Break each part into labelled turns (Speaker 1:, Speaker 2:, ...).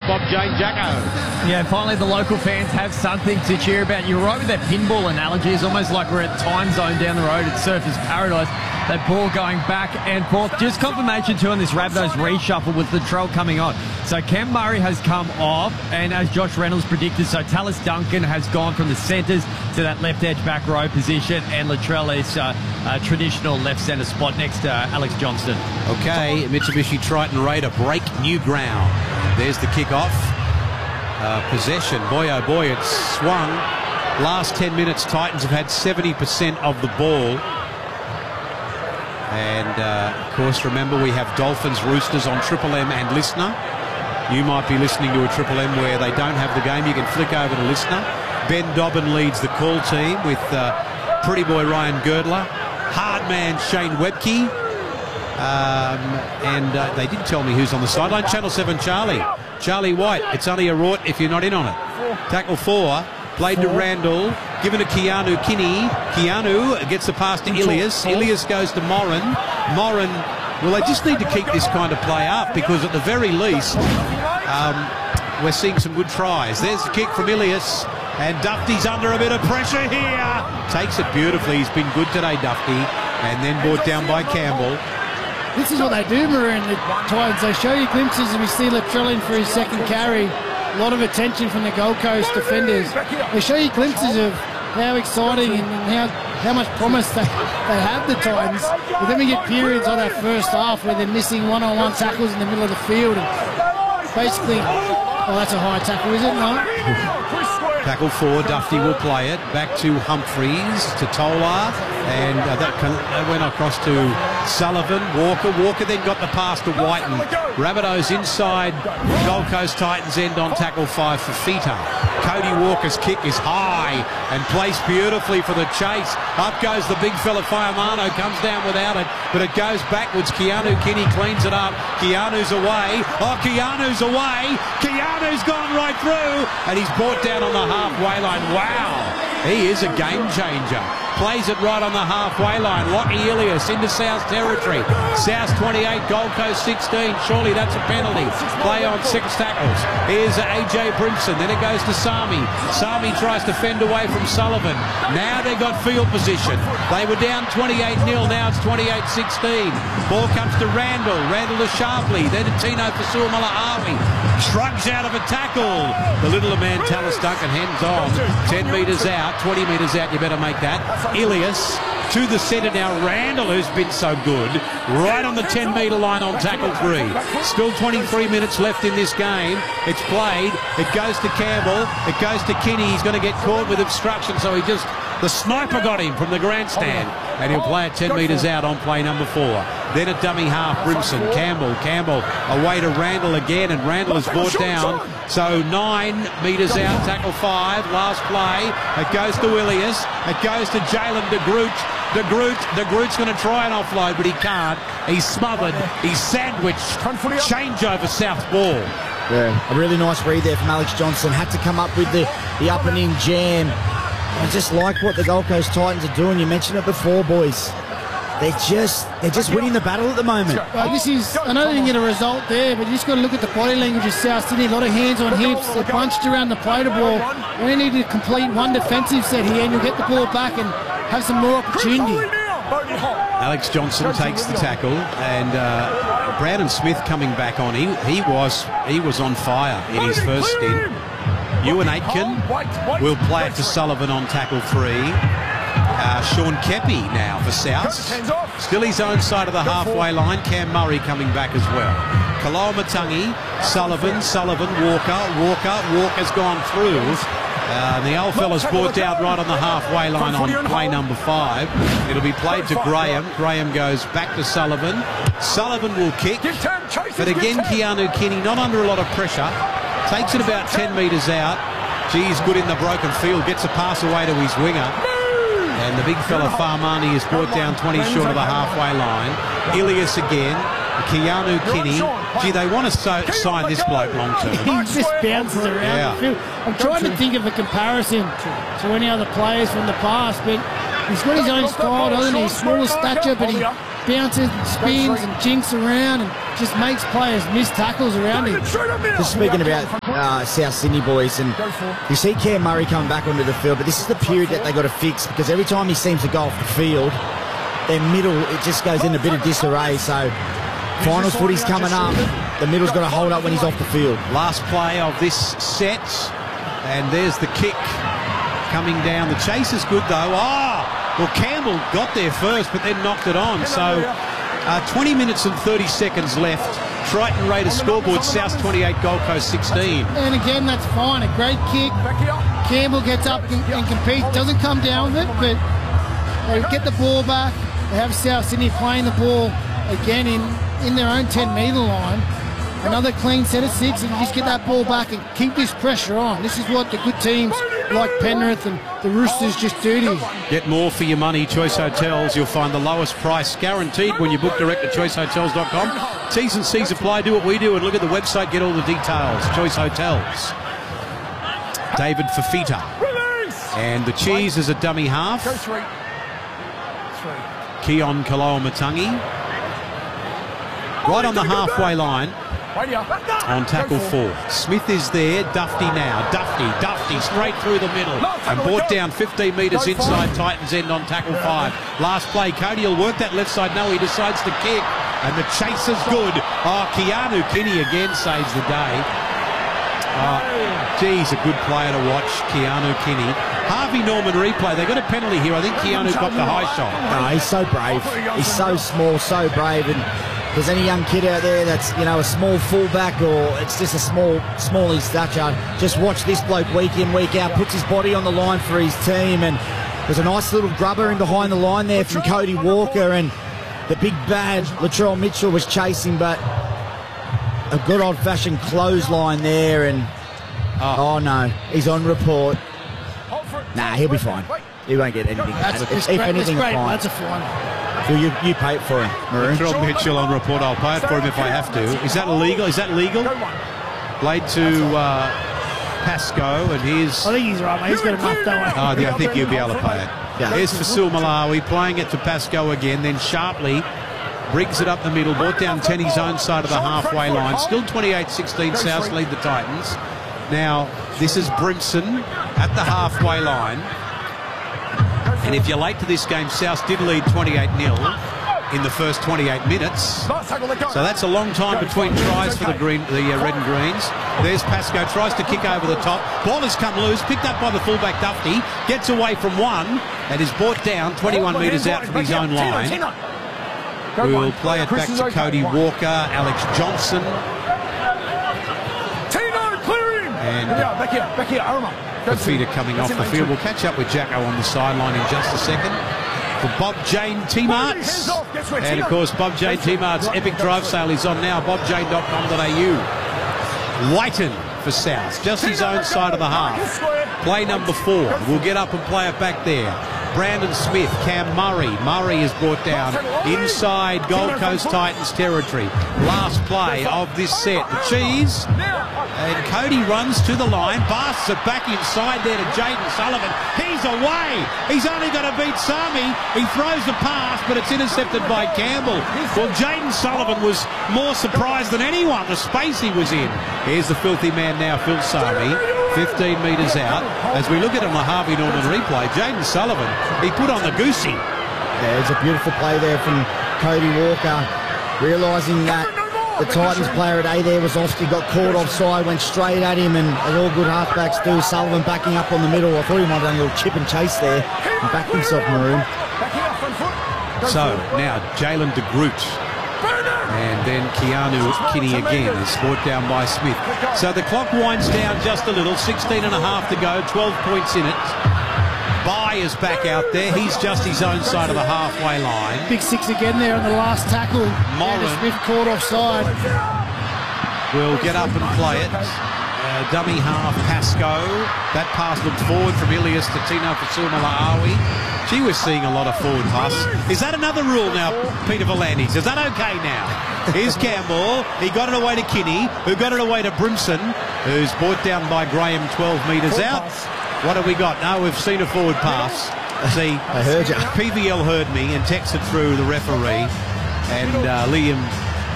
Speaker 1: Bob Jane Jacko.
Speaker 2: Yeah, finally the local fans have something to cheer about. You're right with that pinball analogy. It's almost like we're at Time Zone down the road at Surfers Paradise. That ball going back and forth. Just confirmation too on this Rabbitohs reshuffle with Latrell coming on. So Cam Murray has come off, and as Josh Reynolds predicted, so Tallis Duncan has gone from the centres to that left edge back row position, and Latrell is a traditional left centre spot next to Alex Johnston.
Speaker 1: Okay, Mitsubishi Triton Raider break new ground. There's the kick-off. Possession, boy oh boy, it's swung. Last 10 minutes, Titans have had 70% of the ball. And, of course, remember, we have Dolphins, Roosters on Triple M and Listener. You might be listening to a Triple M where they don't have the game. You can flick over to Listener. Ben Dobbin leads the call team with pretty boy Ryan Girdler, hard man Shane Webke, and they did tell me who's on the sideline. Channel 7 Charlie White. It's only a rort if you're not in on it. Tackle 4. Played to Randall, given to Keanu Kinney. Keanu gets the pass to Ilias. Ilias goes to Moran. Moran, well, they just need to keep this kind of play up because at the very least, we're seeing some good tries. There's the kick from Ilias, and Duffy's under a bit of pressure here. Takes it beautifully. He's been good today, Duffy, and then brought down by Campbell.
Speaker 3: This is what they do, Maroon, the Titans. They show you glimpses, and we see Latrell in for his second carry. A lot of attention from the Gold Coast defenders. They show you glimpses of how exciting and how much promise they have, the Titans. But then we get periods like that first half where they're missing one-on-one tackles in the middle of the field. And basically, oh, that's a high tackle, is it? No?
Speaker 1: Tackle 4, Duffy will play it. Back to Humphreys, to Tolar, and that went across to Sullivan. Walker then got the pass to Whiten. Rabbitohs inside Gold Coast Titans end on tackle 5 for Fita. Cody Walker's kick is high and placed beautifully for the chase. Up goes the big fella Fiamano, comes down without it, but it goes backwards. Keanu Kinney cleans it up. Keanu's away. Oh, Keanu's away. Keanu's gone right through, and he's brought down on the halfway line. Wow, he is a game changer. Plays it right on the halfway line. Lockie Ilias into South territory. South 28, Gold Coast 16. Surely that's a penalty. Play on 6 tackles. Here's AJ Brimson. Then it goes to Sami. Sami tries to fend away from Sullivan. Now they've got field position. They were down 28-0. Now it's 28-16. Ball comes to Randall. Randall to Sharpley. Then to Tino Fasua-Malahawi. Shrugs out of a tackle. The littler man, Tallis Duncan, hands on. 10 metres out. 20 metres out. You better make that. Ilias to the centre now. Randall, who's been so good, right on the 10-metre line on tackle 3. Still 23 minutes left in this game. It's played. It goes to Campbell. It goes to Kinney. He's going to get caught with obstruction, so the sniper got him from the grandstand, and he'll play it 10 metres out on play number 4. Then a dummy half, Brimson. Campbell away to Randall again, and Randall is brought down. So 9 metres out, tackle 5, last play. It goes to Ilias. It goes to Jalen De Groot. De Groot's going to try and offload, but he can't. He's smothered. He's sandwiched. Change over South ball.
Speaker 4: Yeah, a really nice read there from Alex Johnston. Had to come up with the up and in jam. I just like what the Gold Coast Titans are doing. You mentioned it before, boys. They're just winning the battle at the moment.
Speaker 3: I know they didn't get a result there, but you just got to look at the body language of South Sydney. A lot of hands on hips. They're bunched around the plate of ball. We need to complete one defensive set here, and you'll get the ball back and have some more opportunity.
Speaker 1: Alex Johnston takes the tackle, and Brandon Smith coming back on. He was on fire in his first stint. Ewan Aitken will play it to Sullivan on tackle 3. Sean Kepi now for South. Still his own side of the halfway line. Cam Murray coming back as well. Kaloa Matangi, Sullivan, Walker's gone through. The old fella's brought down right on the halfway line on play number 5. It'll be played to Graham. Graham goes back to Sullivan. Sullivan will kick. But again, Keanu Kinney not under a lot of pressure. Takes it about 10 metres out. He's good in the broken field. Gets a pass away to his winger. And the big fella Farmani is brought down 20 short of the halfway line. Ilias again. Keanu Kinney. Gee, they want to sign this bloke long term.
Speaker 3: He just bounces around the field. I'm trying to think of a comparison to any other players from the past, but he's got his own style, doesn't he? Smaller stature, but he bounces and spins and jinks around and just makes players miss tackles around him.
Speaker 4: Just speaking about South Sydney boys, and you see Cam Murray coming back onto the field, but this is the period that they got to fix, because every time he seems to go off the field, their middle, it just goes in a bit of disarray. So finals footy's coming up. The middle's got to hold up when he's off the field.
Speaker 1: Last play of this set, and there's the kick coming down. The chase is good though. Well, Campbell got there first, but then knocked it on. So 20 minutes and 30 seconds left. Triton Raiders scoreboard, South 28, Gold Coast 16.
Speaker 3: And again, that's fine. A great kick. Campbell gets up and competes. Doesn't come down with it, but they get the ball back. They have South Sydney playing the ball again in their own 10-metre line. Another clean set of 6, and you just get that ball back and keep this pressure on. This is what the good teams like Penrith and the Roosters just do to you.
Speaker 1: Get more for your money. Choice Hotels. You'll find the lowest price guaranteed when you book direct at choicehotels.com. T's and C's apply. Do what we do and look at the website. Get all the details. Choice Hotels. David Fafita. And the cheese is a dummy half. Keon Kaloa-Matangi. Right on the halfway line. On tackle 4. Smith is there. Dufty now. Dufty straight through the middle. And brought down 15 metres inside Titans end on tackle 5. Last play. Cody will work that left side. No, he decides to kick. And the chase is good. Keanu Kinney again saves the day. Geez, a good player to watch, Keanu Kinney. Harvey Norman replay. They got a penalty here. I think Keanu got the high shot.
Speaker 4: No, he's so brave. He's so small, so brave. And if there's any young kid out there that's, you know, a small fullback or it's just a small in stature, just watch this bloke week in, week out, puts his body on the line for his team. And there's a nice little grubber in behind the line there from Cody Walker, and the big bad Latrell Mitchell was chasing, but a good old-fashioned clothesline there, and oh no, he's on report. Nah, he'll be fine. He won't get anything. If anything,
Speaker 3: great.
Speaker 4: Fine.
Speaker 3: That's a fine.
Speaker 4: Well, you pay it for him, Maroon.
Speaker 1: Latrell Mitchell on report. I'll pay it for him if I have to. Is that illegal? Is that legal? Played to Pascoe, and here's...
Speaker 3: I think he's right, mate. He's got enough, don't worry.
Speaker 1: I think he'll be able to pay it.
Speaker 4: Yeah.
Speaker 1: Here's Fasil Malawi playing it to Pascoe again, then sharply brings it up the middle, brought down Tenny's own side of the halfway line. Still 28-16, South lead the Titans. Now, this is Brimson at the halfway line. And if you're late to this game, South did lead 28-0 in the first 28 minutes. So that's a long time between tries for the red and greens. There's Pascoe, tries to kick over the top. Ball has come loose, picked up by the fullback Dufty, gets away from one, and is brought down 21 metres out from his own line. We will play it back to Cody Walker, Alex Johnson. And Fafita coming off the field. We'll catch up with Jacko on the sideline in just a second. For Bob Jane T-Marts. And of course, Bob Jane T-Marts epic drive sale is on now, bobjane.com.au. Whiten for South, just his own side of the half. Play number 4. We'll get up and play it back there. Brandon Smith, Cam Murray. Murray is brought down inside Gold Coast Titans territory. Last play of this set. The cheese. And Cody runs to the line, passes it back inside there to Jaden Sullivan. He's away. He's only going to beat Sami. He throws the pass, but it's intercepted by Campbell. Well, Jaden Sullivan was more surprised than anyone, the space he was in. Here's the filthy man now, Phil Sami. 15 metres out. As we look at him on the Harvey Norman replay, Jaden Sullivan, he put on the goosey.
Speaker 4: Yeah, it's a beautiful play there from Cody Walker, realising that the Titans player at A there was off. He got caught offside, went straight at him, and as all good halfbacks do, Sullivan backing up on the middle. I thought he might have done a little chip and chase there and backed himself, Maroon.
Speaker 1: So now Jalen de Groot. And then Keanu Kinney again is brought down by Smith. So the clock winds down just a little, 16 and a half to go, 12 points in it. Bai is back out there. He's just his own side of the halfway line.
Speaker 3: Big 6 again there on the last tackle.
Speaker 1: Moran.
Speaker 3: Smith caught offside.
Speaker 1: Will get up and play it. Dummy half Pascoe. That pass looked forward from Ilias to Tino Fasil-Malaawi. Gee, we're seeing a lot of forward pass. Is that another rule now, Peter Volandis? Is that okay now? Here's Campbell. He got it away to Kinney, who got it away to Brimson, who's brought down by Graham 12 metres out. What have we got? No, we've seen a forward pass. See,
Speaker 4: I heard you.
Speaker 1: PVL heard me and texted through the referee, and Liam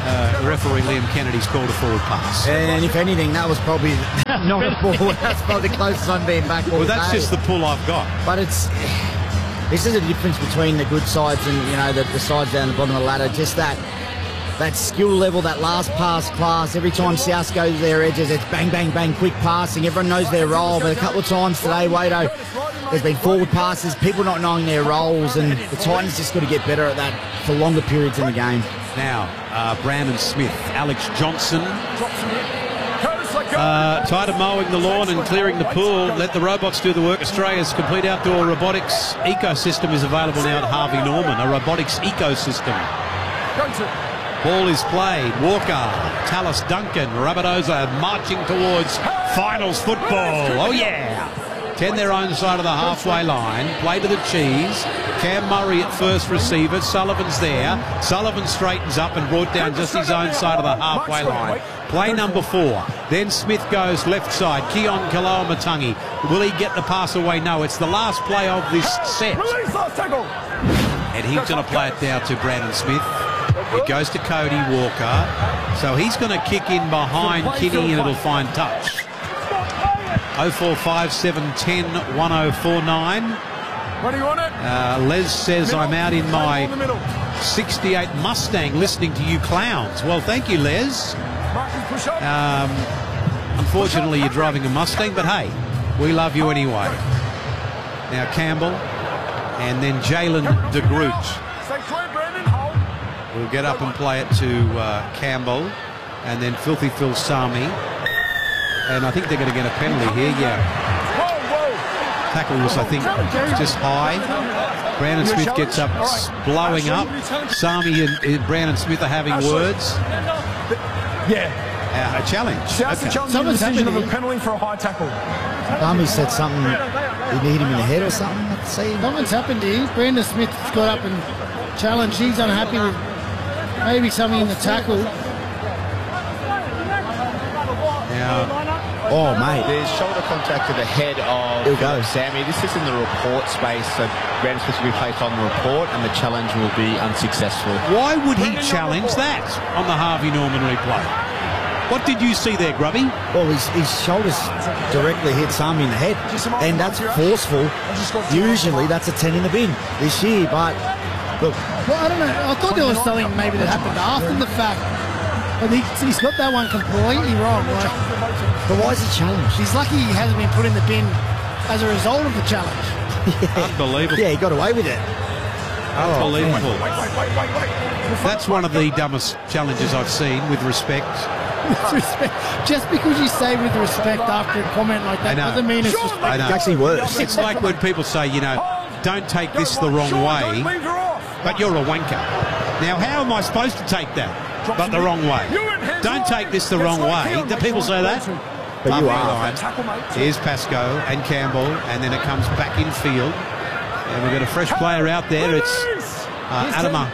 Speaker 1: referee Liam Kennedy's called a forward pass.
Speaker 4: And if anything, that was probably not a ball. That's probably the closest I'm being back.
Speaker 1: Well, that's just the pull I've got.
Speaker 4: But this is a difference between the good sides and, you know, the sides down the bottom of the ladder. Just that skill level, that last pass class. Every time South goes to their edges, it's bang, bang, bang, quick passing. Everyone knows their role. But a couple of times today, Wado, there's been forward passes, people not knowing their roles, and the Titans just got to get better at that for longer periods in the game.
Speaker 1: Now, Brandon Smith, Alex Johnson. Tired of mowing the lawn and clearing the pool. Let the robots do the work. Australia's complete outdoor robotics ecosystem is available now at Harvey Norman. A robotics ecosystem. Ball is played. Walker, Tallis Duncan, Rabbitohs marching towards finals football. Oh, yeah. 10 their own side of the halfway line. Play to the cheese. Cam Murray at first receiver. Sullivan's there. Sullivan straightens up and brought down just his own side of the halfway line. Play number 4. Then Smith goes left side. Keon Kaloamatangi. Will he get the pass away? No, it's the last play of this set. And he's going to play it down to Brandon Smith. It goes to Cody Walker. So he's going to kick in behind Kinney and it'll find touch. 045710 1049.
Speaker 5: What do you want it?
Speaker 1: Les says, I'm out in my 68 Mustang listening to you clowns. Well, thank you, Les. Unfortunately, you're driving a Mustang, but hey, we love you anyway. Now Campbell and then Jalen DeGroot. We'll get up and play it to Campbell and then Filthy Phil Sami. And I think they're going to get a penalty here, yeah. Tackle was, I think, just high. Brandon Smith gets up, blowing up. Sami and Brandon Smith are having words.
Speaker 5: Yeah.
Speaker 1: A challenge.
Speaker 5: Okay. Someone's decision of a penalty for a high tackle.
Speaker 4: Sami said something, he hit him in the head or something. Let's see.
Speaker 3: Something's happened here. Brandon Smith got up and challenged. He's unhappy with maybe something in the tackle.
Speaker 4: Oh, mate.
Speaker 6: There's shoulder contact to the head of Sammy. This is in the report space, so Brandon Smith will be placed on the report and the challenge will be unsuccessful.
Speaker 1: Why would he challenge that on the Harvey Norman replay? What did you see there, Grubby?
Speaker 4: Well, his shoulders directly hit Sami in the head, and that's forceful. Usually that's a 10 in the bin this year, but look.
Speaker 3: Well, I don't know. I thought there was something maybe that happened after the fact. But he's got that one completely wrong.
Speaker 4: But why is he challenged?
Speaker 3: He's lucky he hasn't been put in the bin as a result of the challenge.
Speaker 1: Yeah. Unbelievable.
Speaker 4: Yeah, he got away with it.
Speaker 1: Unbelievable. That's one of the dumbest challenges I've seen, with respect.
Speaker 3: With respect. Just because you say with respect after a comment like that doesn't mean it's respect.
Speaker 1: I know.
Speaker 4: It's actually worse.
Speaker 1: It's like when people say, you know, don't take this the wrong way, but you're a wanker. Now, how am I supposed to take that? But the wrong way. Don't take this the wrong way. Do people say that?
Speaker 4: But you are.
Speaker 1: Here's Pascoe and Campbell, and then it comes back in field. And we've got a fresh player out there. It's Adama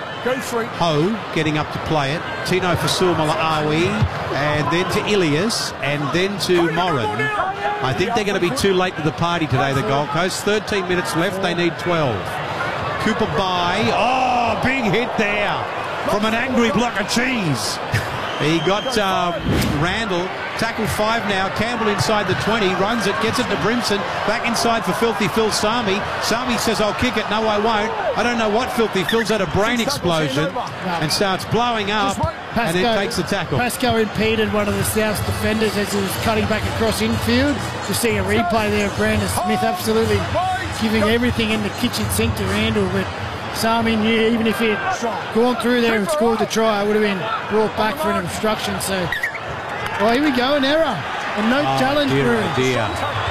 Speaker 1: Ho getting up to play it. Tino Fasul-Malaawi, and then to Ilias, and then to Morin. I think they're going to be too late to the party today, the Gold Coast. 13 minutes left. They need 12. Cooper Bai. Oh, big hit there from an angry block of cheese. He got Randall. Tackle 5 now. Campbell inside the 20. Runs it. Gets it to Brimson. Back inside for Filthy Phil Sami. Sami says, I'll kick it. No, I won't. I don't know what Filthy Phil's had a brain explosion and starts blowing up and then takes the tackle.
Speaker 3: Pascoe impeded one of the South's defenders as he was cutting back across infield. You see a replay there of Brandon Smith absolutely giving everything in the kitchen sink to Randall, but Sami knew even if he had gone through there and scored the try, it would have been brought back for an obstruction. So, well, here we go, an error. And no challenge.
Speaker 1: Dear.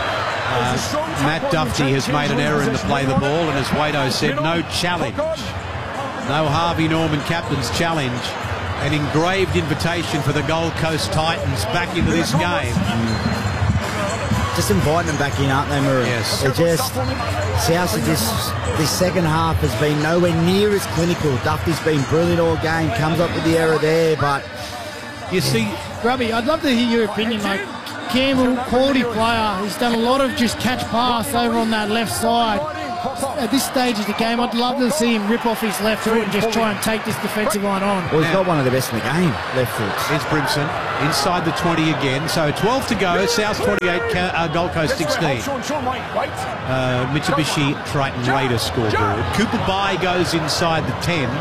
Speaker 1: Matt Duffy has made an error in the play the ball, and as Wado said, no challenge. No Harvey Norman captain's challenge. An engraved invitation for the Gold Coast Titans back into this game.
Speaker 4: Just inviting them back in, aren't they, Maroon?
Speaker 1: Yes.
Speaker 4: They're just, South are just, this second half has been nowhere near as clinical. Duffy's been brilliant all game, comes up with the error there, but...
Speaker 1: You see...
Speaker 3: Grubby, I'd love to hear your opinion. Like, Campbell, quality player. He's done a lot of just catch pass over on that left side. at this stage of the game, I'd love to see him rip off his left foot and just try and take this defensive line on.
Speaker 4: Well, he's got one of the best in the game, left foots.
Speaker 1: Here's Brimson inside the 20 again. So 12 to go. South 28, Gold Coast 16. Mitsubishi Triton Raiders scoreboard. Cooper Bai goes inside the 10.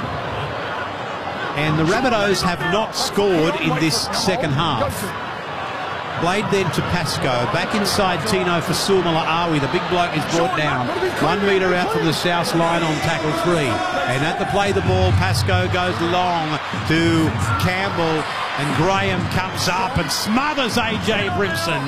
Speaker 1: And the Rabbitohs have not scored in this second half. Blade then to Pascoe. Back inside Tino for Suomala-Awi. The big bloke is brought down. 1 metre out from the south line on tackle 3. And at the play the ball, Pascoe goes long to Campbell. And Graham comes up and smothers AJ Brimson.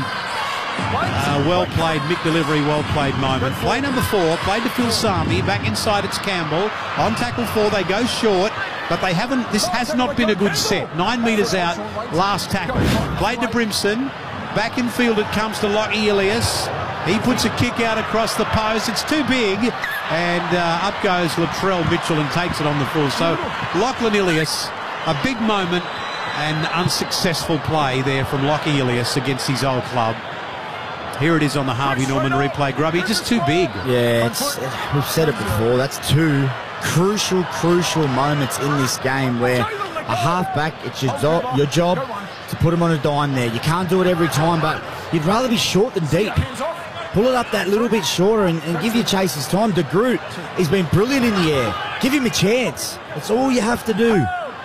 Speaker 1: Well played, Mick delivery, well played moment. Play number 4, played to Phil Sami. Back inside it's Campbell. On tackle 4 they go short. But they haven't, this has not been a good set. 9 metres out, last tackle. Played to Brimson. Back in field it comes to Lockie Ilias. He puts a kick out across the post. It's too big. And up goes Latrell Mitchell and takes it on the full. So Lachlan Ilias, a big moment and unsuccessful play there from Lockie Ilias against his old club. Here it is on the Harvey Norman replay. Grubby, just too big.
Speaker 4: Yeah, we've said it before. That's two crucial moments in this game where a halfback, it's your job to put him on a dime there. You can't do it every time, but you'd rather be short than deep. Pull it up that little bit shorter and give your chasers time. De Groot, he's been brilliant in the air. Give him a chance. That's all you have to do.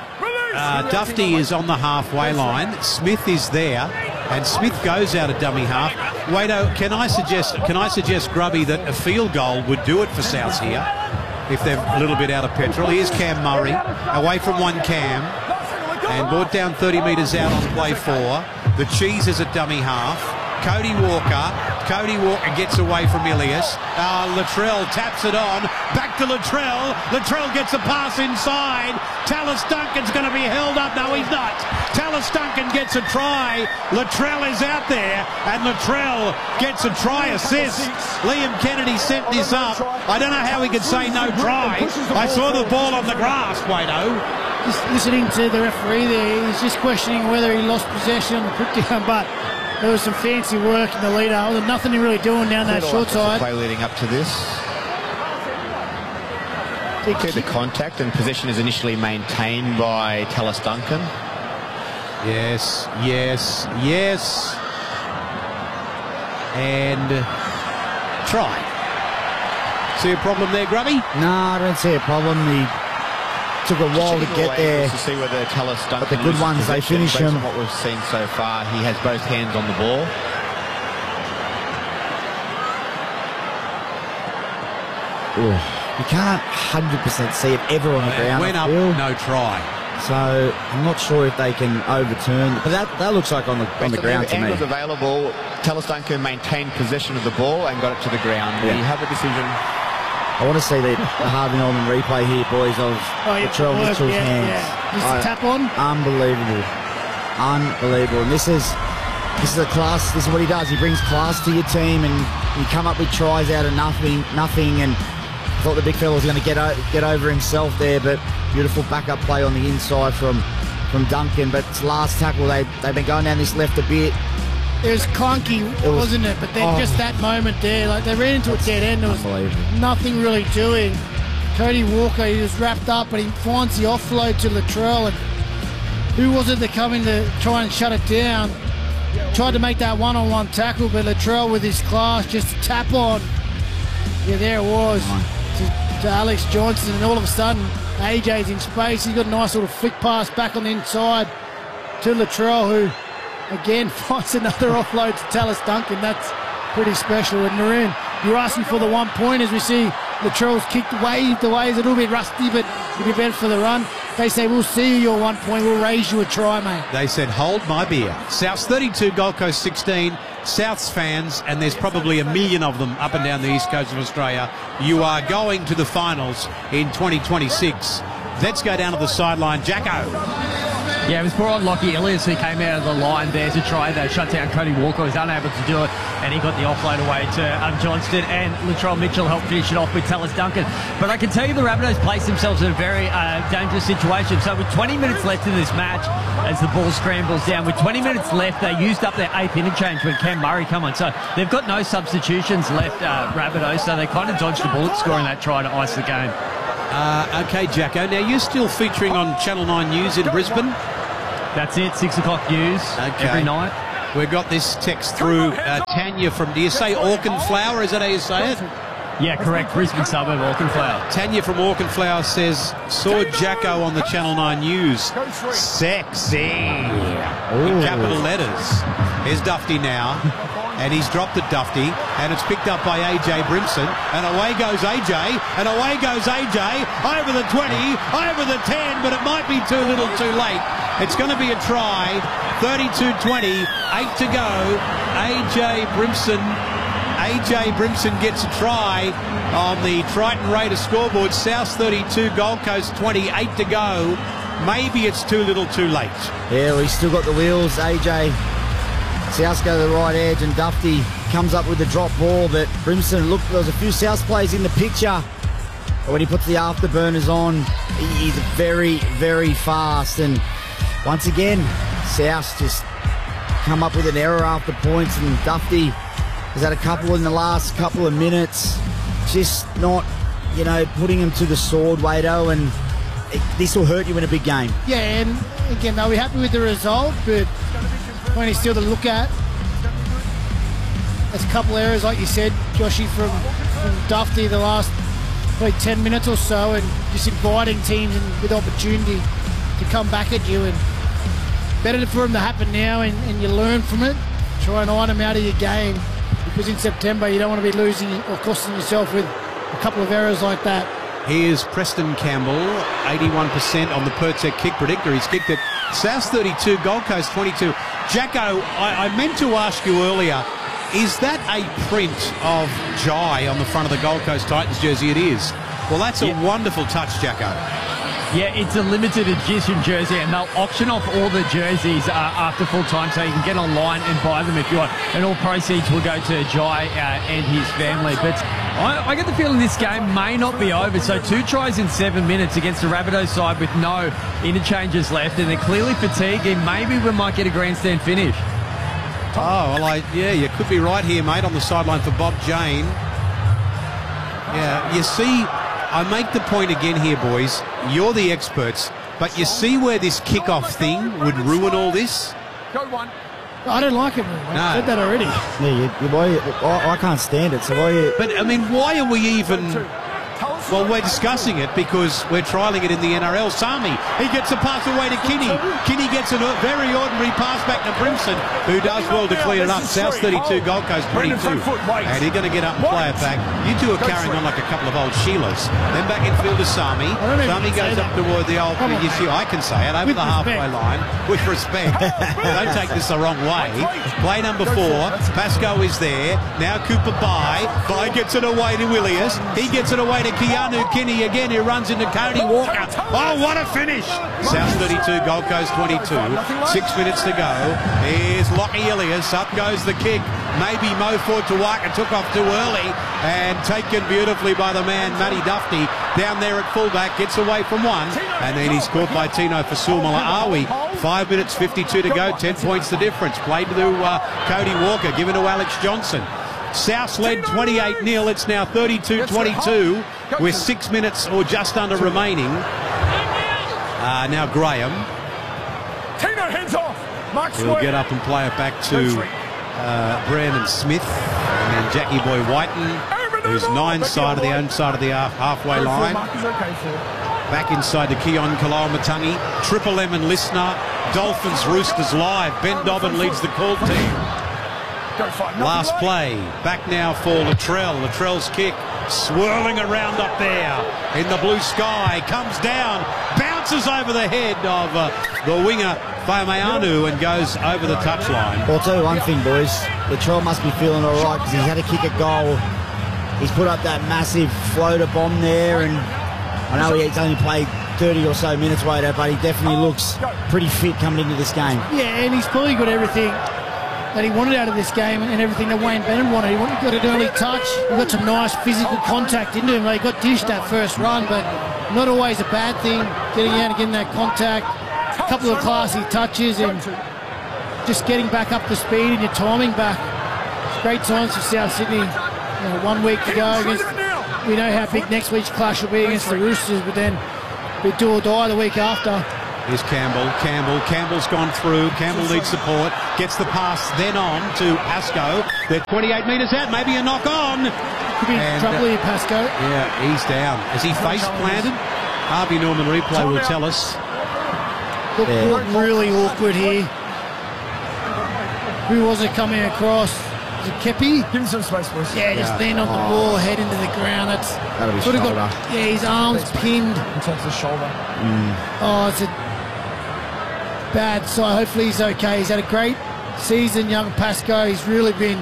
Speaker 1: Dufty is on the halfway line. Smith is there, and Smith goes out of dummy half. Wado, can I suggest, Grubby, that a field goal would do it for Souths here if they're a little bit out of petrol. Here's Cam Murray, away from one Cam, and brought down 30 metres out on play 4. The Cheese is at dummy half. Cody Walker gets away from Ilias. Latrell taps it on. Back to Latrell. Latrell gets a pass inside. Tallis Duncan's going to be held up. No, he's not. Tallis Duncan gets a try. Latrell is out there, and Latrell gets a try assist. Liam Kennedy set this up. I don't know how he could say no try. I saw the ball on the grass, Wado.
Speaker 3: Just listening to the referee there, he's just questioning whether he lost possession on the put down, but there was some fancy work in the lead up. There was nothing really doing down that short side.
Speaker 6: Play leading up to this. The contact and possession is initially maintained by Tallis Duncan.
Speaker 1: Yes. And try. See a problem there, Grubby?
Speaker 4: No, I don't see a problem. He took a while to get there.
Speaker 6: To see whether Tallis Duncan,
Speaker 4: but the good ones, they finish
Speaker 6: based
Speaker 4: them.
Speaker 6: on what we've seen so far, he has both hands on the ball.
Speaker 4: You can't 100% see it ever on the ground.
Speaker 1: Went up, no try.
Speaker 4: So I'm not sure if they can overturn, but that looks like on the ground to me.
Speaker 6: Angles available. Tallis Duncan maintained possession of the ball and got it to the ground.
Speaker 4: Yeah.
Speaker 6: We have a decision.
Speaker 4: I want to see the Harvey Norman replay here, boys, of Latrell Mitchell's hands.
Speaker 3: Yeah. Just a tap on.
Speaker 4: Unbelievable. And this is a class. This is what he does. He brings class to your team, and you come up with tries out of nothing. And I thought the big fella was going to get over himself there, but beautiful backup play on the inside from Duncan. But it's last tackle, they've been going down this left a bit.
Speaker 3: It was clunky, wasn't it? But then just that moment there, like they ran into a dead end. There was nothing really doing. Cody Walker, he was wrapped up, but he finds the offload to Latrell. And who was it that come in to try and shut it down? Tried to make that one-on-one tackle, but Latrell with his class just a tap on. Yeah, there it was to Alex Johnson, and all of a sudden AJ's in space. He's got a nice little flick pass back on the inside to Latrell, who again finds another offload to Tallis Duncan. That's pretty special. And Maroon, you're asking for the 1 point as we see Latrell's kicked, waved away. It's a little bit rusty, but it'll be better for the run. They say, we'll see you your 1 point. We'll raise you a try, mate.
Speaker 1: They said, hold my beer. Souths 32, Gold Coast 16. Souths fans, and there's probably 1 million of them up and down the east coast of Australia. You are going to the finals in 2026. Let's go down to the sideline. Jacko.
Speaker 2: Yeah, it was poor on Lockie Ilias who came out of the line there to try to shut down Cody Walker. Was unable to do it, and he got the offload away to Johnston, and Latrell Mitchell helped finish it off with Tallis Duncan. But I can tell you the Rabbitohs placed themselves in a very dangerous situation. So with 20 minutes left in this match, as the ball scrambles down, with 20 minutes left, they used up their 8th interchange when Cam Murray come on. So they've got no substitutions left, Rabbitohs, so they kind of dodged the bullet scoring that try to ice the game.
Speaker 1: Okay, Jacko. Now, you're still featuring on Channel 9 News in Brisbane?
Speaker 2: That's it, 6 o'clock news every night.
Speaker 1: We've got this text through Tanya from, do you say Auchenflower? Is that how you say it?
Speaker 2: Yeah, correct. Brisbane suburb, Auchenflower.
Speaker 1: Tanya from Auchenflower says, saw Jacko on the Channel 9 News. Sexy. In capital letters. Here's Dufty now. And he's dropped it, Dufty, and it's picked up by AJ Brimson, and away goes AJ, and away goes AJ, over the 20, over the 10, but it might be too little too late. It's going to be a try, 32-20, 8 to go. AJ Brimson gets a try on the Triton Raiders scoreboard. South 32, Gold Coast 20, 8 to go. Maybe it's too little too late.
Speaker 4: Yeah, we still got the wheels, AJ. South go to the right edge, and Dufty comes up with the drop ball, but Brimson, look, there was a few South players in the picture, but when he puts the afterburners on, he's very, very fast, and once again, South just come up with an error after points, and Dufty has had a couple in the last couple of minutes, just not, you know, putting him to the sword, Wado, and this will hurt you in a big game.
Speaker 3: Yeah, and again, they'll be happy with the result, but plenty still to look at. There's a couple errors, like you said, Joshy, from Dufty the last probably 10 minutes or so, and just inviting teams and with opportunity to come back at you. And better for them to happen now, and you learn from it. Try and iron them out of your game, because in September you don't want to be losing or costing yourself with a couple of errors like that.
Speaker 1: Here's Preston Campbell, 81% on the Pertec kick predictor. He's kicked it. South 32, Gold Coast 22. Jacko, I meant to ask you earlier, is that a print of Jai on the front of the Gold Coast Titans jersey? It is. Well, that's a wonderful touch, Jacko.
Speaker 2: Yeah, it's a limited edition jersey, and they'll auction off all the jerseys after full time, so you can get online and buy them if you want. And all proceeds will go to Jai and his family. But I get the feeling this game may not be over. So 2 tries in 7 minutes against the Rabbitohs side with no interchanges left, and they're clearly fatigued, and maybe we might get a grandstand finish.
Speaker 1: Oh, well, yeah, you could be right here, mate, on the sideline for Bob Jane. Yeah, you see, I make the point again here, boys. You're the experts, but you see where this kickoff thing would ruin all this?
Speaker 5: Go one.
Speaker 3: I don't like it, man. I said that already.
Speaker 4: Yeah, I can't stand it. So why you...
Speaker 1: But, I mean, why are we even... Well, we're discussing it because we're trialling it in the NRL. Sami, he gets a pass away to Kinney. Kinney gets a very ordinary pass back to Brimson, who does well to clean it up. South 32, Gold Coast 22. And he's going to get up and play it back. You two are carrying on like a couple of old Sheilas. Then back in field to Sami. Sami goes up toward the old... I can say it, over the halfway line. With respect. Don't take this the wrong way. Play number 4. Pascoe is there. Now Cooper Bai. Bai gets it away to Ilias. He gets it away to Keanu Kinney again, who runs into Cody Walker. Oh, what a finish! South 32, Gold Coast 22. 6 minutes to go. Here's Lockie Ilias. Up goes the kick. Maybe Mo Fortuaka took off too early and taken beautifully by the man, Matty Dufty. Down there at fullback, gets away from one. And then he's caught by Tino Fasul-Malaawi. 5 minutes, 52 to go. 10 points the difference. Played to Cody Walker, given to Alex Johnson. South led 28-0. It's now 32-22 with 6 minutes or just under remaining. Now Graham.
Speaker 5: Tino heads off.
Speaker 1: He'll get up and play it back to Brandon Smith. And then Jackie Boy Whiten, who's inside of the halfway line. Back inside to Keon Kaloamatangi. Triple M and Listener. Dolphins Roosters live. Ben Dobbin leads the call team. Last play, back now for Latrell. Latrell's kick swirling around up there in the blue sky, comes down, bounces over the head of the winger Faimeanu and goes over the touchline.
Speaker 4: I'll tell you one thing, boys. Latrell must be feeling all right because he's had to kick a goal. He's put up that massive floater bomb there, and I know he's only played 30 or so minutes, Wado, but he definitely looks pretty fit coming into this game.
Speaker 3: Yeah, and he's probably got everything that he wanted out of this game and everything that Wayne Bennett wanted. He got an early touch. He got some nice physical contact into him. He got dished that first run, but not always a bad thing, getting out and getting that contact. A couple of classy touches and just getting back up to speed and your timing back. It's great times for South Sydney. 1 week to go against, we know how big next week's clash will be against the Roosters, but then we do or die the week after.
Speaker 1: Here's Campbell. Campbell's gone through. Campbell needs support. Gets the pass then on to Pascoe. They're 28 metres out. Maybe a knock on.
Speaker 3: Could be trouble here, Pascoe.
Speaker 1: Yeah, he's down. Is he face planted? Harvey Norman replay will tell us.
Speaker 3: Look really awkward here. Who was it coming across? Was it Kepi?
Speaker 5: Give him some space, boys.
Speaker 3: Yeah, just lean on the ball, head into the ground.
Speaker 4: That'll be shoulder.
Speaker 3: His arms pinned.
Speaker 5: In terms of the shoulder.
Speaker 3: Oh, it's a bad side. Hopefully he's okay. He's had a great season, young Pascoe. He's really been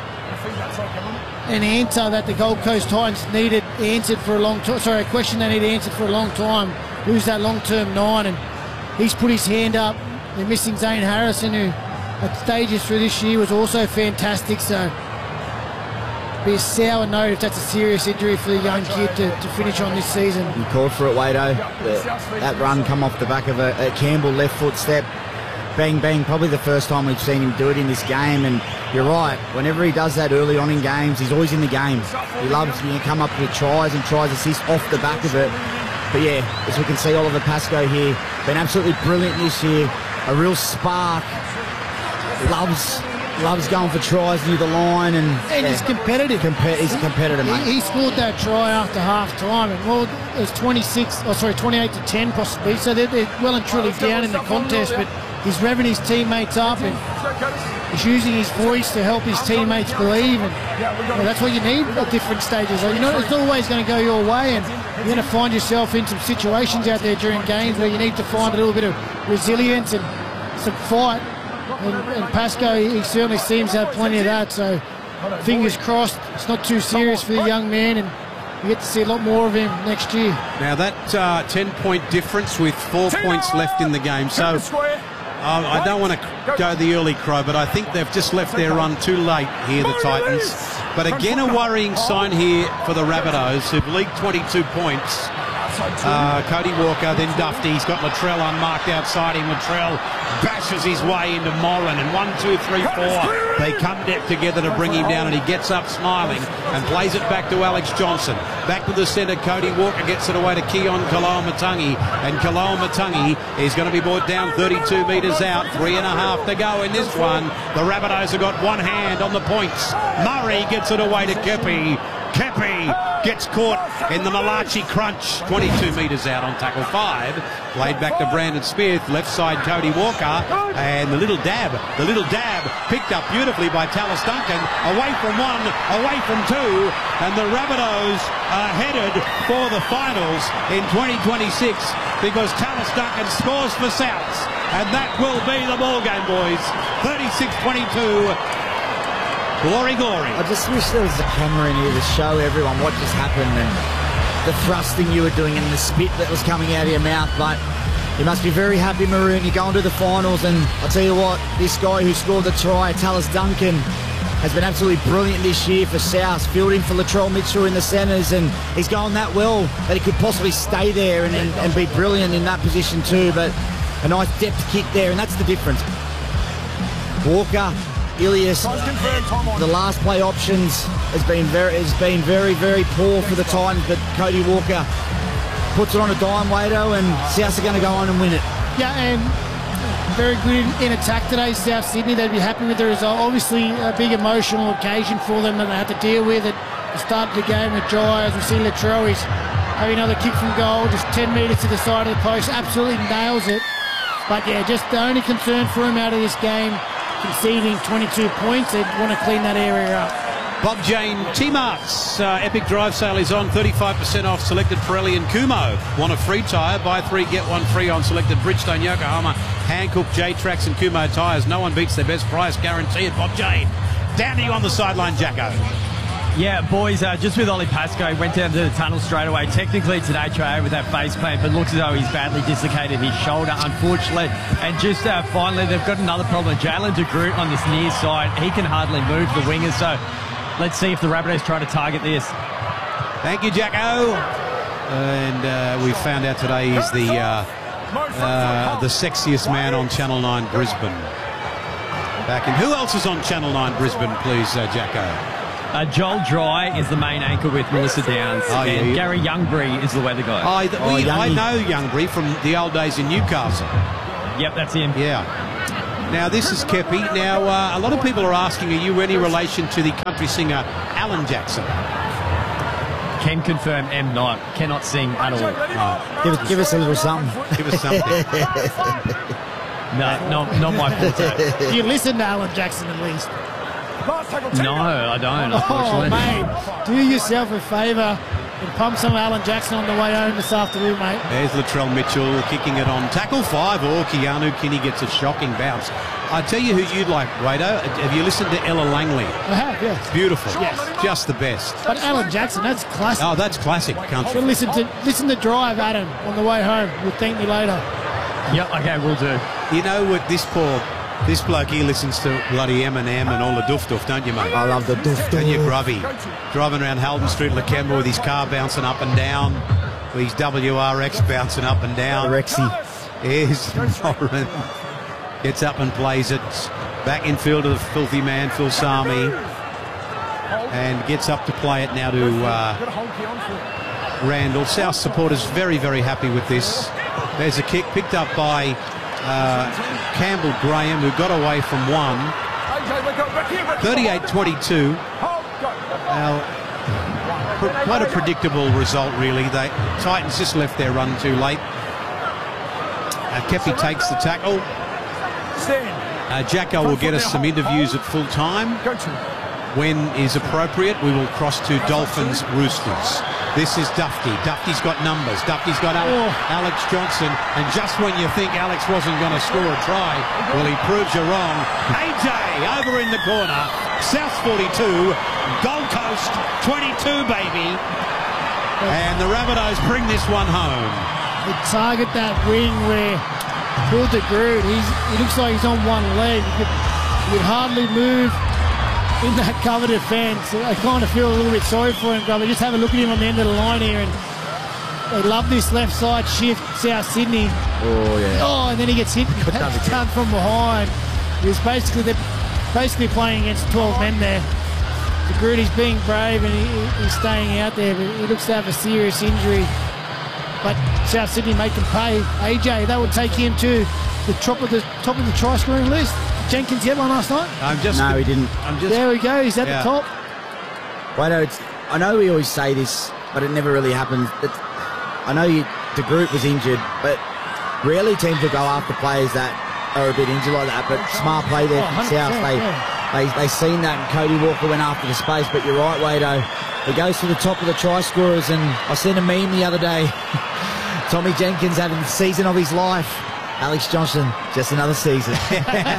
Speaker 3: an answer that the Gold Coast Titans needed answered for a long time. Sorry, a question they needed answered for a long time. Who's that long-term 9? And he's put his hand up. They're missing Zane Harrison, who at stages through this year was also fantastic. So be a sour note if that's a serious injury for the young kid to finish on this season.
Speaker 4: You called for it, Wado. That run come off the back of a Campbell left foot step. Bang, bang. Probably the first time we've seen him do it in this game. And you're right. Whenever he does that early on in games, he's always in the game. He loves come up with tries and tries assists off the back of it. But yeah, as we can see, Oliver Pascoe here, been absolutely brilliant this year. A real spark. Loves going for tries near the line, and
Speaker 3: he's competitive.
Speaker 4: He's a competitor, mate.
Speaker 3: He scored that try after half time, and well, it was 28 to 10 possibly. So they're well and truly down in the contest, but he's revving his teammates up and he's using his voice to help his teammates believe, and that's what you need at different stages. It's not always going to go your way, and you're going to find yourself in some situations out there during games where you need to find a little bit of resilience and some fight. And Pascoe, he certainly seems to have plenty of that, so fingers crossed it's not too serious for the young man, and we get to see a lot more of him next year.
Speaker 1: Now that 10-point difference with 4 points left in the game, so I don't want to go the early crow, but I think they've just left their run too late here, the Titans. But again, a worrying sign here for the Rabbitohs, who've leaked 22 points. Cody Walker, then Dufty. He's got Latrell unmarked outside him. Latrell bashes his way into Moran, and 1, 2, 3, 4. They come together to bring him down, and he gets up smiling and plays it back to Alex Johnson. Back to the centre, Cody Walker gets it away to Keon Kaloamatangi, and Kaloamatangi is going to be brought down 32 metres out. 3.5 to go in this one. The Rabbitohs have got one hand on the points. Murray gets it away to Kepi. Kepi gets caught in the Malachi crunch. 22 metres out on tackle 5. Laid back to Brandon Smith. Left side Cody Walker. And the little dab picked up beautifully by Tallis Duncan. Away from 1, away from 2. And the Rabbitohs are headed for the finals in 2026 because Tallis Duncan scores for Souths. And that will be the ball game, boys. 36-22. Glory, glory.
Speaker 4: I just wish there was a camera in here to show everyone what just happened and the thrusting you were doing and the spit that was coming out of your mouth. But you must be very happy, Maroon. You're going to the finals, and I'll tell you what, this guy who scored the try, Tallis Duncan, has been absolutely brilliant this year for South, fielding for Latrell Mitchell in the centres, and he's going that well that he could possibly stay there and be brilliant in that position too. But a nice depth kick there, and that's the difference. Walker, Ilias, the last play options has been very, very poor for the Titans, but Cody Walker puts it on a dime, Wado, and Souths are going to go on and win it.
Speaker 3: Yeah, and very good in attack today, South Sydney. They'd be happy with the result. Obviously, a big emotional occasion for them that they had to deal with at the start of the game with Jai. As we see Latrell, he's having another kick from goal, just 10 metres to the side of the post, absolutely nails it. But yeah, just the only concern for him out of this game, conceding 22 points, they want to clean that area up.
Speaker 1: Bob Jane, T-Marts, Epic Drive sale is on, 35% off selected Pirelli and Kumho. Want a free tyre? Buy 3, get 1 free on selected Bridgestone, Yokohama, Hankook, J-Trax and Kumho tyres. No one beats their best price guarantee at Bob Jane. Down to you on the sideline, Jacko.
Speaker 2: Yeah, boys, just with Ollie Pascoe, he went down to the tunnel straight away. Technically today, Trey, with that face plant, but looks as though he's badly dislocated his shoulder, unfortunately. And just finally, they've got another problem. Jalen de Groot on this near side, he can hardly move the wingers, so let's see if the Rabbitohs try to target this.
Speaker 1: Thank you, Jacko. And we found out today he's the sexiest man on Channel 9 Brisbane. Back in. Who else is on Channel 9 Brisbane, please, Jacko?
Speaker 2: Joel Dry is the main anchor with Melissa Downs, and Gary Youngbury is the weather guy.
Speaker 1: I know Youngbury from the old days in Newcastle.
Speaker 2: Yep, that's him.
Speaker 1: Yeah. Now, this is Kepi. Now, a lot of people are asking, are you any relation to the country singer Alan Jackson?
Speaker 2: Can confirm am not. Cannot sing at all.
Speaker 4: No. Give us a little something.
Speaker 1: Give us something.
Speaker 2: No, not my forte.
Speaker 3: Do you listen to Alan Jackson at least?
Speaker 2: No, I don't, unfortunately.
Speaker 3: Oh, mate, do yourself a favour and pump some Alan Jackson on the way home this afternoon, mate.
Speaker 1: There's Latrell Mitchell kicking it on. Tackle 5, or Keanu Kinney gets a shocking bounce. I tell you who you'd like, Wado. Have you listened to Ella Langley?
Speaker 3: I have, yes.
Speaker 1: Beautiful.
Speaker 3: Yes.
Speaker 1: Just the best.
Speaker 3: But Alan Jackson, that's classic.
Speaker 1: Oh, that's classic country.
Speaker 3: But listen to Drive, Adam, on the way home. You'll thank me later.
Speaker 2: Yep, okay, we'll do.
Speaker 1: You know what, this bloke here listens to bloody Eminem and all the doof-doof, don't you, mate?
Speaker 4: I love the doof-doof.
Speaker 1: And you're grubby. Driving around Halden Street, Lakemba, with his car bouncing up and down, with his WRX bouncing up and down.
Speaker 4: Rexy.
Speaker 1: Here's Moran. Gets up and plays it. Back in field to the filthy man, Phil Sami. And gets up to play it now to Randall. South supporters very, very happy with this. There's a kick picked up by Campbell Graham, who got away from one. 38-22. Now, quite a predictable result, really. The Titans just left their run too late. Kepi takes the tackle. Jacko will get us some interviews at full time. When is appropriate, we will cross to Dolphins Roosters. This is Dufty. Dufty's got numbers. Dufty's got Alex Johnson. And just when you think Alex wasn't going to score a try, well, he proves you wrong. AJ over in the corner. South 42. Gold Coast 22, baby. And the Rabbitohs bring this one home.
Speaker 3: They target that wing where Phil de Groot, he looks like he's on one leg. He could hardly move in that cover defence. I kind of feel a little bit sorry for him, brother. Just have a look at him on the end of the line here, and they love this left side shift, South Sydney.
Speaker 4: Oh, yeah.
Speaker 3: Oh, and then he gets hit cut from behind. They're basically playing against 12 men there. De Groot is being brave and he's staying out there, but he looks to have a serious injury. But South Sydney make him pay. AJ, that would take him to the top of the try scoring list. Jenkins get one last night?
Speaker 4: No, he didn't.
Speaker 3: There we go. He's at the top.
Speaker 4: I know we always say this, but it never really happens. I know the group was injured, but rarely teams will go after players that are a bit injured like that. But smart play there from South. They seen that, and Cody Walker went after the space. But you're right, Wado. He goes to the top of the try scorers, and I seen a meme the other day. Tommy Jenkins having the season of his life. Alex Johnson, just another season. I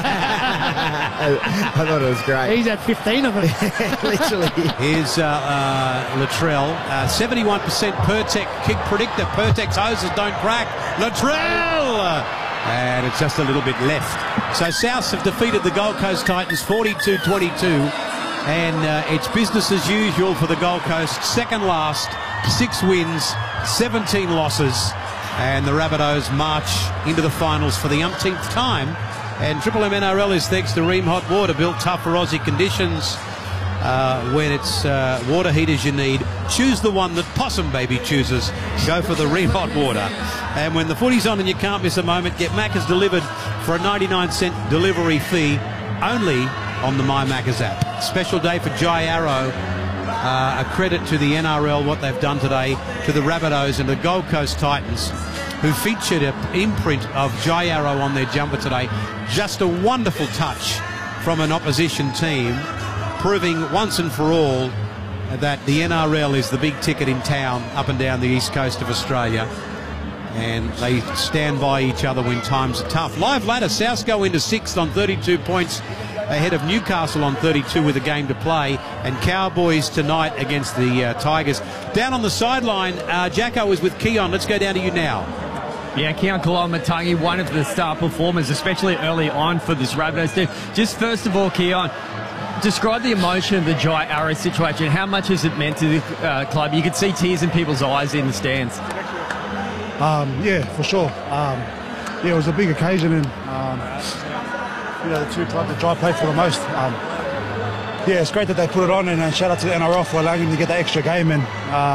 Speaker 4: thought it was great.
Speaker 3: He's had 15 of them.
Speaker 4: Literally.
Speaker 1: Here's Latrell. 71% Pertec kick predictor. Pertec's hoses don't crack. Latrell! And it's just a little bit left. So Souths have defeated the Gold Coast Titans 42-22. And it's business as usual for the Gold Coast. Second last, 6 wins, 17 losses. And the Rabbitohs march into the finals for the umpteenth time. And Triple M NRL is thanks to Ream Hot Water, built tough for Aussie conditions. When it's water heaters you need, choose the one that Possum Baby chooses. Go for the Ream Hot Water. And when the footy's on and you can't miss a moment, get Macca's delivered for a 99-cent delivery fee only on the My Macca's app. Special day for Jai Arrow. A credit to the NRL, what they've done today, to the Rabbitohs and the Gold Coast Titans, who featured an imprint of Jai Arrow on their jumper today. Just a wonderful touch from an opposition team, proving once and for all that the NRL is the big ticket in town up and down the east coast of Australia. And they stand by each other when times are tough. Live ladder, Souths go into 6th on 32 points. ahead of Newcastle on 32 with a game to play, and Cowboys tonight against the Tigers. Down on the sideline, Jacko is with Keon. Let's go down to you now.
Speaker 2: Yeah, Keon Kalamatangi, one of the star performers, especially early on for this Rabbitohs team. Just first of all, Keon, describe the emotion of the Jai Arrow situation. How much has it meant to the club? You could see tears in people's eyes in the stands.
Speaker 7: Yeah, for sure. Yeah, it was a big occasion, and the two clubs that Jai played for the most. Yeah, it's great that they put it on, and shout out to the NRL for allowing him to get that extra game. And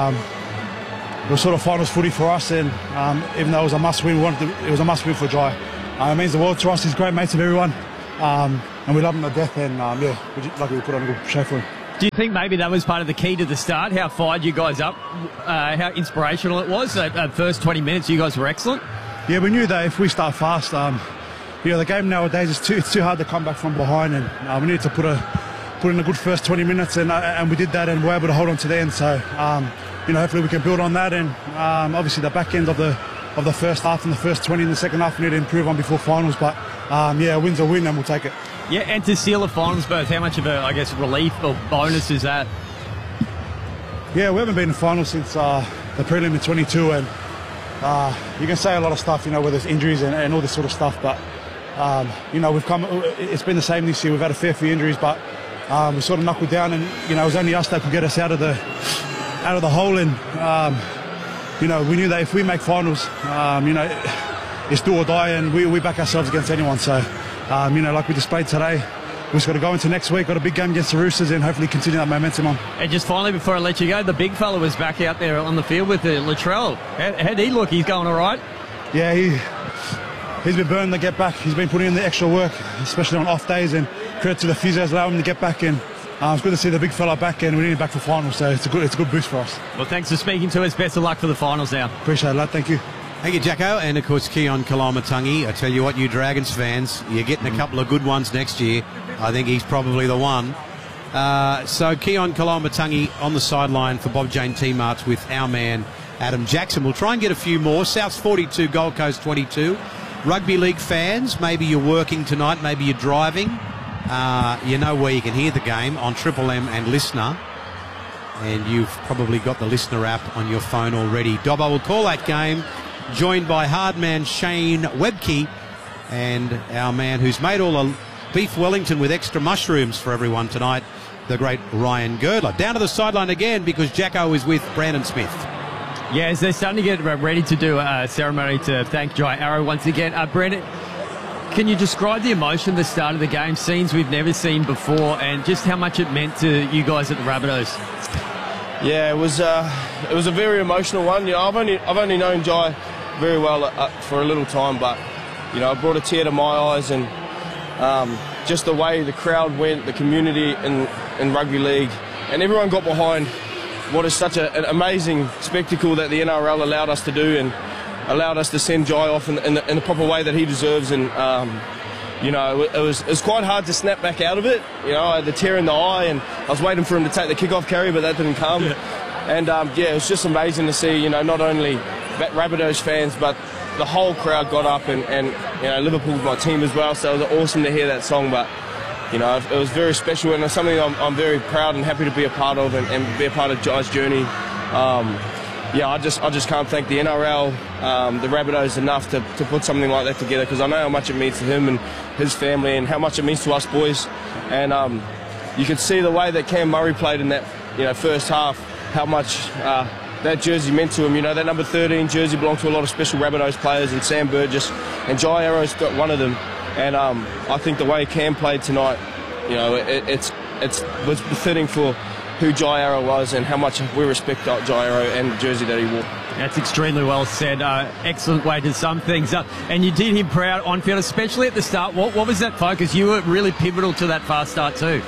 Speaker 7: it was sort of finals footy for us, and even though it was a must-win, it was a must-win for Jai. It means the world to us. He's great mates with everyone, and we love him to death. And yeah, we put on a good show for him.
Speaker 2: Do you think maybe that was part of the key to the start? How fired you guys up? How inspirational it was? That first 20 minutes, you guys were excellent.
Speaker 7: Yeah, we knew that if we start fast, the game nowadays it's too hard to come back from behind, and we needed to put in a good first 20 minutes, and we did that, and we were able to hold on to the end. So hopefully we can build on that, and obviously the back end of the first half and the first 20 in the second half we need to improve on before finals. But yeah, a win's a win, and we'll take it.
Speaker 2: Yeah, and to seal a finals berth, how much of a, I guess, relief or bonus is that?
Speaker 7: Yeah, we haven't been in finals since the prelim in 22, and you can say a lot of stuff, where there's injuries and all this sort of stuff, but we've come. It's been the same this year. We've had a fair few injuries, but we sort of knuckled down, and it was only us that could get us out of the hole. And we knew that if we make finals, it's do or die, and we back ourselves against anyone. So like we displayed today, we just got to go into next week. Got a big game against the Roosters, and hopefully continue that momentum on.
Speaker 2: And just finally, before I let you go, the big fella was back out there on the field with Latrell. How'd he look? He's going all right?
Speaker 7: Yeah, he's been burning to get back. He's been putting in the extra work, especially on off days, and credit to the physios allowing him to get back in. It's good to see the big fella back, and we need him back for finals, so it's a good boost for us.
Speaker 2: Well, thanks for speaking to us. Best of luck for the finals now.
Speaker 7: Appreciate it, lad. Thank you.
Speaker 1: Thank you, Jacko. And, of course, Keon Kalamatangi. I tell you what, you Dragons fans, you're getting a couple of good ones next year. I think he's probably the one. So Keon Kalamatangi on the sideline for Bob Jane T-Marts with our man Adam Jackson. We'll try and get a few more. South's 42, Gold Coast 22. Rugby league fans, maybe you're working tonight, maybe you're driving. You know where you can hear the game on Triple M and Listener. And you've probably got the Listener app on your phone already. Dobbo will call that game, joined by hardman Shane Webke and our man who's made all the beef Wellington with extra mushrooms for everyone tonight, the great Ryan Girdler. Down to the sideline again because Jacko is with Brandon Smith.
Speaker 2: Yes, they're starting to get ready to do a ceremony to thank Jai Arrow once again. Brandon, can you describe the emotion at the start of the game, scenes we've never seen before, and just how much it meant to you guys at the Rabbitohs?
Speaker 8: Yeah, it was a very emotional one. I've only known Jai very well for a little time, but it brought a tear to my eyes, and just the way the crowd went, the community in rugby league, and everyone got behind what is such an amazing spectacle that the NRL allowed us to do, and allowed us to send Jai off in the proper way that he deserves. And it was quite hard to snap back out of it. I had the tear in the eye, and I was waiting for him to take the kickoff carry, but that didn't come. Yeah. And it was just amazing to see, not only Rabbitohs fans, but the whole crowd got up, and Liverpool's my team as well, so it was awesome to hear that song. But it was very special, and it's something I'm very proud and happy to be a part of, and be a part of Jai's journey. I just can't thank the NRL, the Rabbitohs enough to put something like that together, because I know how much it means to him and his family, and how much it means to us boys. And you could see the way that Cam Murray played in that first half, how much that jersey meant to him. That number 13 jersey belonged to a lot of special Rabbitohs players, and Sam Burgess, and Jai Arrow's got one of them. And I think the way Cam played tonight, it was befitting for who Jai Arrow was, and how much we respect Jai Arrow and the jersey that he wore.
Speaker 2: That's extremely well said. Excellent way to sum things up. And you did him proud on field, especially at the start. What was that focus? You were really pivotal to that fast start too.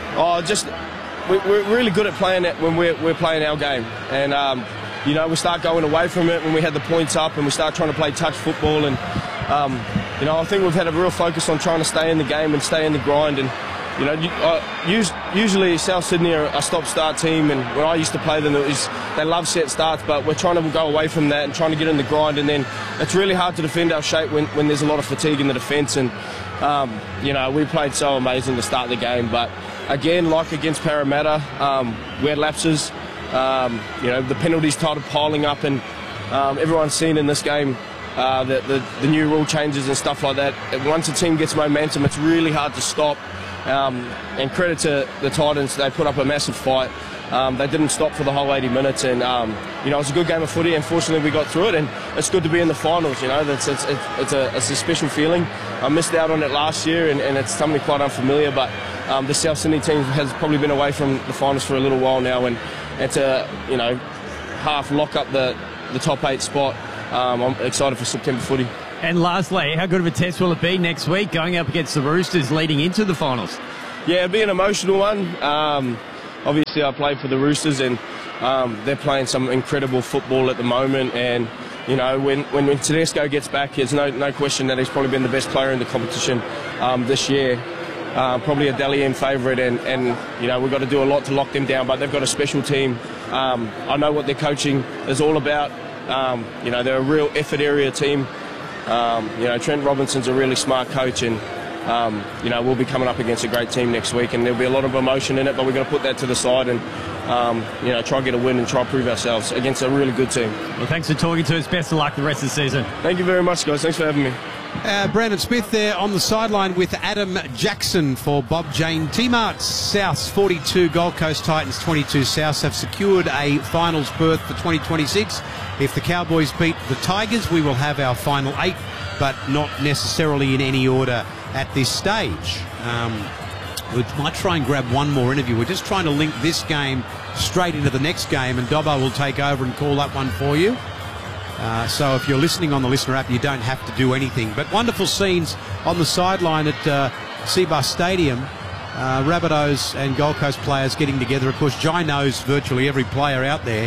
Speaker 8: We're really good at playing it when we're playing our game. And, we start going away from it when we had the points up, and we start trying to play touch football. And, I think we've had a real focus on trying to stay in the game and stay in the grind. And you know, usually South Sydney are a stop-start team, and when I used to play them, they love set starts, but we're trying to go away from that and trying to get in the grind, and then it's really hard to defend our shape when there's a lot of fatigue in the defence, and you know, we played so amazing to start the game, but again, like against Parramatta, we had lapses. You know, the penalties started piling up, and everyone's seen in this game the new rule changes and stuff like that. Once a team gets momentum, it's really hard to stop. And credit to the Titans, they put up a massive fight. They didn't stop for the whole 80 minutes, and you know, it was a good game of footy. Unfortunately, we got through it, and it's good to be in the finals. You know, it's a special feeling. I missed out on it last year, and it's something quite unfamiliar. But the South Sydney team has probably been away from the finals for a little while now, and to, you know, half lock up the top 8 spot. I'm excited for September footy.
Speaker 2: And lastly, how good of a test will it be next week going up against the Roosters leading into the finals?
Speaker 8: Yeah, it'll be an emotional one. Obviously, I played for the Roosters, and they're playing some incredible football at the moment. And you know, when Tedesco gets back, there's no question that he's probably been the best player in the competition this year. Probably a Dally M favourite, and you know, we've got to do a lot to lock them down. But they've got a special team. I know what their coaching is all about. You know, they're a real effort area team. You know, Trent Robinson's a really smart coach, and you know, we'll be coming up against a great team next week, and there'll be a lot of emotion in it, but we've got to put that to the side and you know, try and get a win and try and prove ourselves against a really good team.
Speaker 2: Well, thanks for talking to us. Best of luck the rest of the season.
Speaker 8: Thank you very much, guys. Thanks for having me.
Speaker 1: Brandon Smith there on the sideline with Adam Jackson for Bob Jane. T-Mart's Souths 42, Gold Coast Titans 22. Souths have secured a finals berth for 2026. If the Cowboys beat the Tigers, we will have our final 8, but not necessarily in any order at this stage. We might try and grab one more interview. We're just trying to link this game straight into the next game, and Dobbo will take over and call that one for you. So if you're listening on the Listener app, you don't have to do anything. But wonderful scenes on the sideline at Seabus Stadium. Rabbitohs and Gold Coast players getting together. Of course, Jai knows virtually every player out there,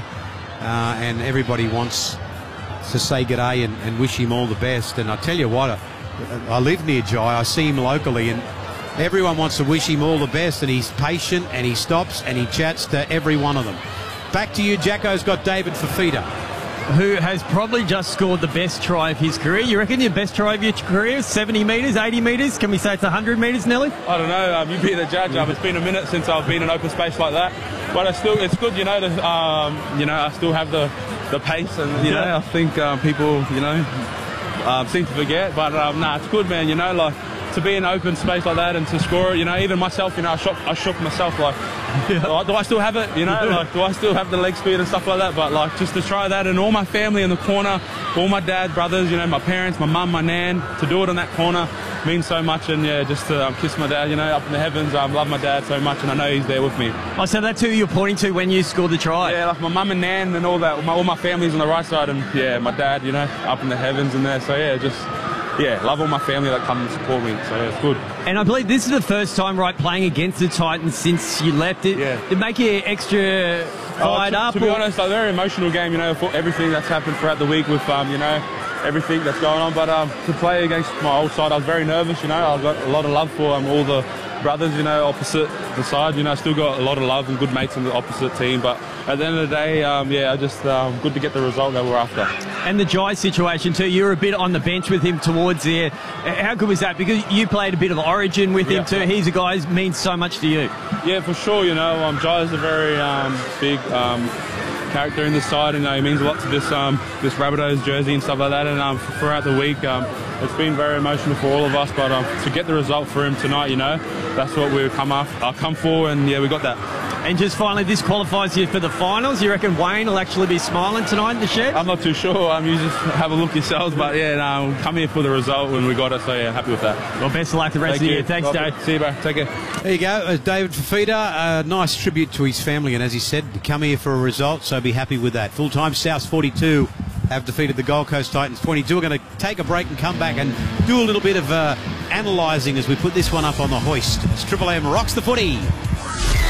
Speaker 1: and everybody wants to say g'day and wish him all the best. And I tell you what, I live near Jai. I see him locally, and everyone wants to wish him all the best. And he's patient, and he stops, and he chats to every one of them. Back to you, Jacko's got David Fifita,
Speaker 2: who has probably just scored the best try of his career. You reckon your best try of your career is 70 metres, 80 metres? Can we say it's 100 metres, Nelly?
Speaker 9: I don't know. You be the judge. It's been a minute since I've been in open space like that. But it's good, you know, to, you know, I still have the pace, and, you know, I think people, you know, seem to forget. But, nah, it's good, man, you know, like, to be in open space like that and to score it, you know, even myself, you know, I shook myself, like, do I still have it, you know, like, do I still have the leg speed and stuff like that? But, like, just to try that, and all my family in the corner, all my dad, brothers, you know, my parents, my mum, my nan, to do it in that corner means so much. And, yeah, just to kiss my dad, you know, up in the heavens. I love my dad so much, and I know he's there with me.
Speaker 2: Oh, so that's who you're pointing to when you scored the try?
Speaker 9: Yeah, like my mum and nan and all that, all my family's on the right side, and, yeah, my dad, you know, up in the heavens and there. So, yeah, just... yeah, love all my family that come and support me, so yeah, it's good.
Speaker 2: And I believe this is the first time, right, playing against the Titans since you left it.
Speaker 9: Yeah.
Speaker 2: Did it make you extra fired up?
Speaker 9: To be honest, a very emotional game, you know, for everything that's happened throughout the week with, you know, everything that's going on. But to play against my old side, I was very nervous, you know. I've got a lot of love for all the brothers, you know, opposite the side. You know, I still got a lot of love and good mates in the opposite team. But at the end of the day, yeah, I just good to get the result that we're after.
Speaker 2: And the Jai situation too, you were a bit on the bench with him towards there. How good was that? Because you played a bit of Origin with him too. He's a guy who means so much to you.
Speaker 9: Yeah, for sure. You know, Jai is a very big character in the side, and he means a lot to this Rabbitohs jersey and stuff like that. And throughout the week, it's been very emotional for all of us. But to get the result for him tonight, you know, that's what we come for, and yeah, we got that.
Speaker 2: And just finally, this qualifies you for the finals. You reckon Wayne will actually be smiling tonight in the shed?
Speaker 9: I'm not too sure. You just have a look yourselves. But yeah, no, come here for the result when we got it. So yeah, happy with that.
Speaker 2: Well, best of luck the rest of the year. Thanks, Dave.
Speaker 9: See you, bro. Take care.
Speaker 1: There you go. David Fifita, a nice tribute to his family. And as he said, come here for a result. So be happy with that. Full-time Souths 42 have defeated the Gold Coast Titans 22. We're going to take a break and come back and do a little bit of analysing as we put this one up on the hoist. It's Triple M Rocks the Footy.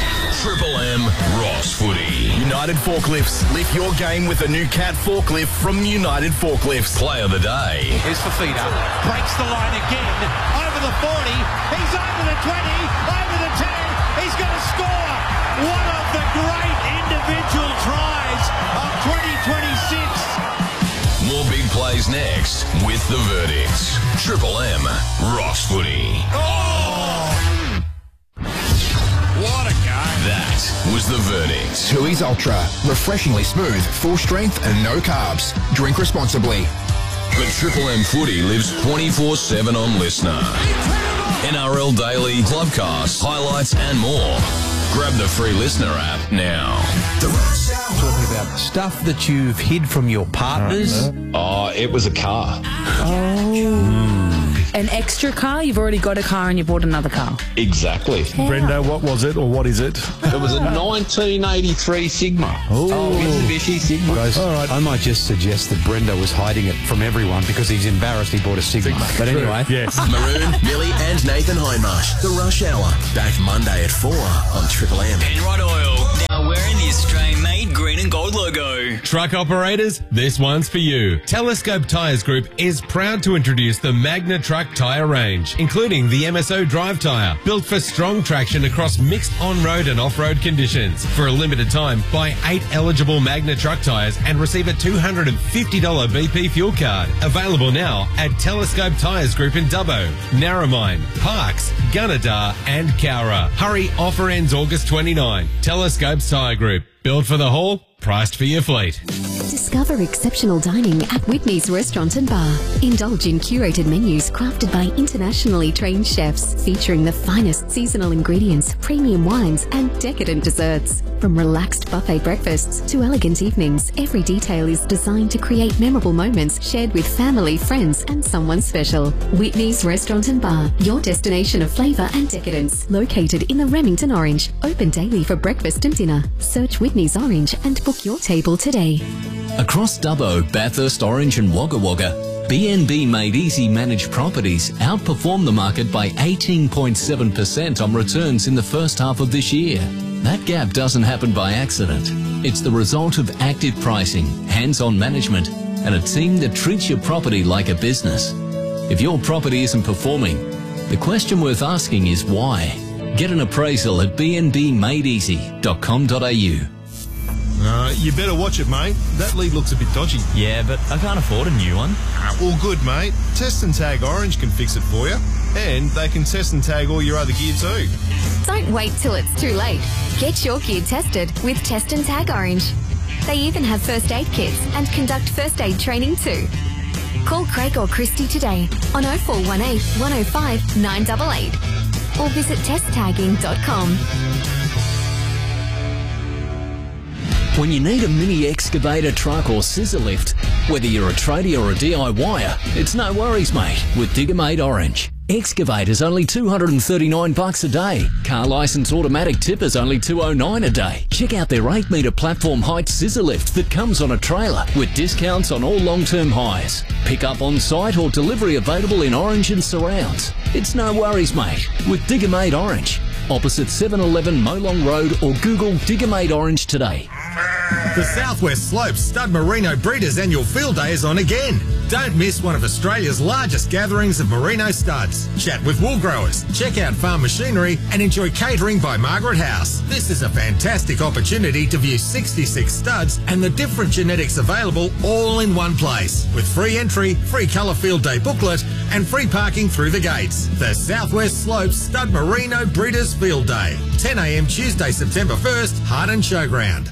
Speaker 10: Triple M Ross Footy.
Speaker 11: United Forklifts. Lift your game with the new Cat forklift from United Forklifts.
Speaker 10: Play of the day.
Speaker 1: Here's Fafita. Breaks the line again. Over the 40. He's over the 20. Over the 10. He's going to score. One of the great individual tries of 2026.
Speaker 10: More big plays next with the verdicts. Triple M Ross Footy.
Speaker 11: Oh! What a game.
Speaker 10: That was the verdict.
Speaker 11: Tooheys Ultra. Refreshingly smooth, full strength and no carbs. Drink responsibly.
Speaker 10: But Triple M Footy lives 24/7 on Listener. NRL Daily, Clubcast, highlights and more. Grab the free Listener app now.
Speaker 1: Talking about stuff that you've hid from your partners.
Speaker 10: Oh, it was a car.
Speaker 12: An extra car? You've already got a car and you bought another car.
Speaker 10: Exactly.
Speaker 13: Brendo, what was it or what is it?
Speaker 6: It was a 1983 Sigma.
Speaker 1: Oh,
Speaker 6: Mitsubishi Sigma.
Speaker 1: Guys,
Speaker 13: All right.
Speaker 1: I might just suggest that Brendo was hiding it from everyone because he's embarrassed he bought a Sigma. But anyway.
Speaker 13: Yes.
Speaker 11: Maroon, Millie and Nathan Hindmarsh. The Rush Hour. Back Monday at 4 on Triple M.
Speaker 14: Penrite Oil. Now wearing the Australian-made green and gold logo.
Speaker 15: Truck operators, this one's for you. Telescope Tyres Group is proud to introduce the Magna Truck tyre range, including the MSO drive tyre, built for strong traction across mixed on-road and off-road conditions. For a limited time, buy 8 eligible Magna Truck tyres and receive a $250 BP fuel card. Available now at Telescope Tyres Group in Dubbo, Narromine, Parkes, Gunnedah and Cowra. Hurry, offer ends August 29. Telescope Tyre Group. Built for the haul, priced for your fleet.
Speaker 16: Discover exceptional dining at Whitney's Restaurant and Bar. Indulge in curated menus crafted by internationally trained chefs, featuring the finest seasonal ingredients, premium wines, and decadent desserts. From relaxed buffet breakfasts to elegant evenings, every detail is designed to create memorable moments shared with family, friends, and someone special. Whitney's Restaurant and Bar, your destination of flavour and decadence. Located in the Remington Orange. Open daily for breakfast and dinner. Search Whitney's Orange and book your table today.
Speaker 14: Across Dubbo, Bathurst, Orange and Wagga Wagga, BNB Made Easy managed properties outperformed the market by 18.7% on returns in the first half of this year. That gap doesn't happen by accident. It's the result of active pricing, hands-on management, and a team that treats your property like a business. If your property isn't performing, the question worth asking is why. Get an appraisal at bnbmadeeasy.com.au.
Speaker 17: You better watch it, mate. That lead looks a bit dodgy.
Speaker 18: Yeah, but I can't afford a new one.
Speaker 17: Well, good, mate. Test and Tag Orange can fix it for you. And they can test and tag all your other gear too.
Speaker 16: Don't wait till it's too late. Get your gear tested with Test and Tag Orange. They even have first aid kits and conduct first aid training too. Call Craig or Christy today on 0418 105 988 or visit testtagging.com.
Speaker 14: When you need a mini excavator, truck or scissor lift, whether you're a tradie or a DIYer, it's no worries, mate, with Digger Made Orange. Excavator's only $239 a day. Car license automatic tipper's only $209 a day. Check out their 8-metre platform height scissor lift that comes on a trailer with discounts on all long-term hires. Pick up on site or delivery available in Orange and surrounds. It's no worries, mate, with Digger Made Orange. Opposite 711 Molong Road or Google Digger Made Orange today.
Speaker 19: The Southwest Slopes Stud Merino Breeders Annual Field Day is on again. Don't miss one of Australia's largest gatherings of merino studs. Chat with wool growers, check out farm machinery and enjoy catering by Margaret House. This is a fantastic opportunity to view 66 studs and the different genetics available all in one place. With free entry, free colour field day booklet and free parking through the gates. The Southwest Slopes Stud Merino Breeders Field Day. 10 a.m. Tuesday, September 1st, Harden Showground.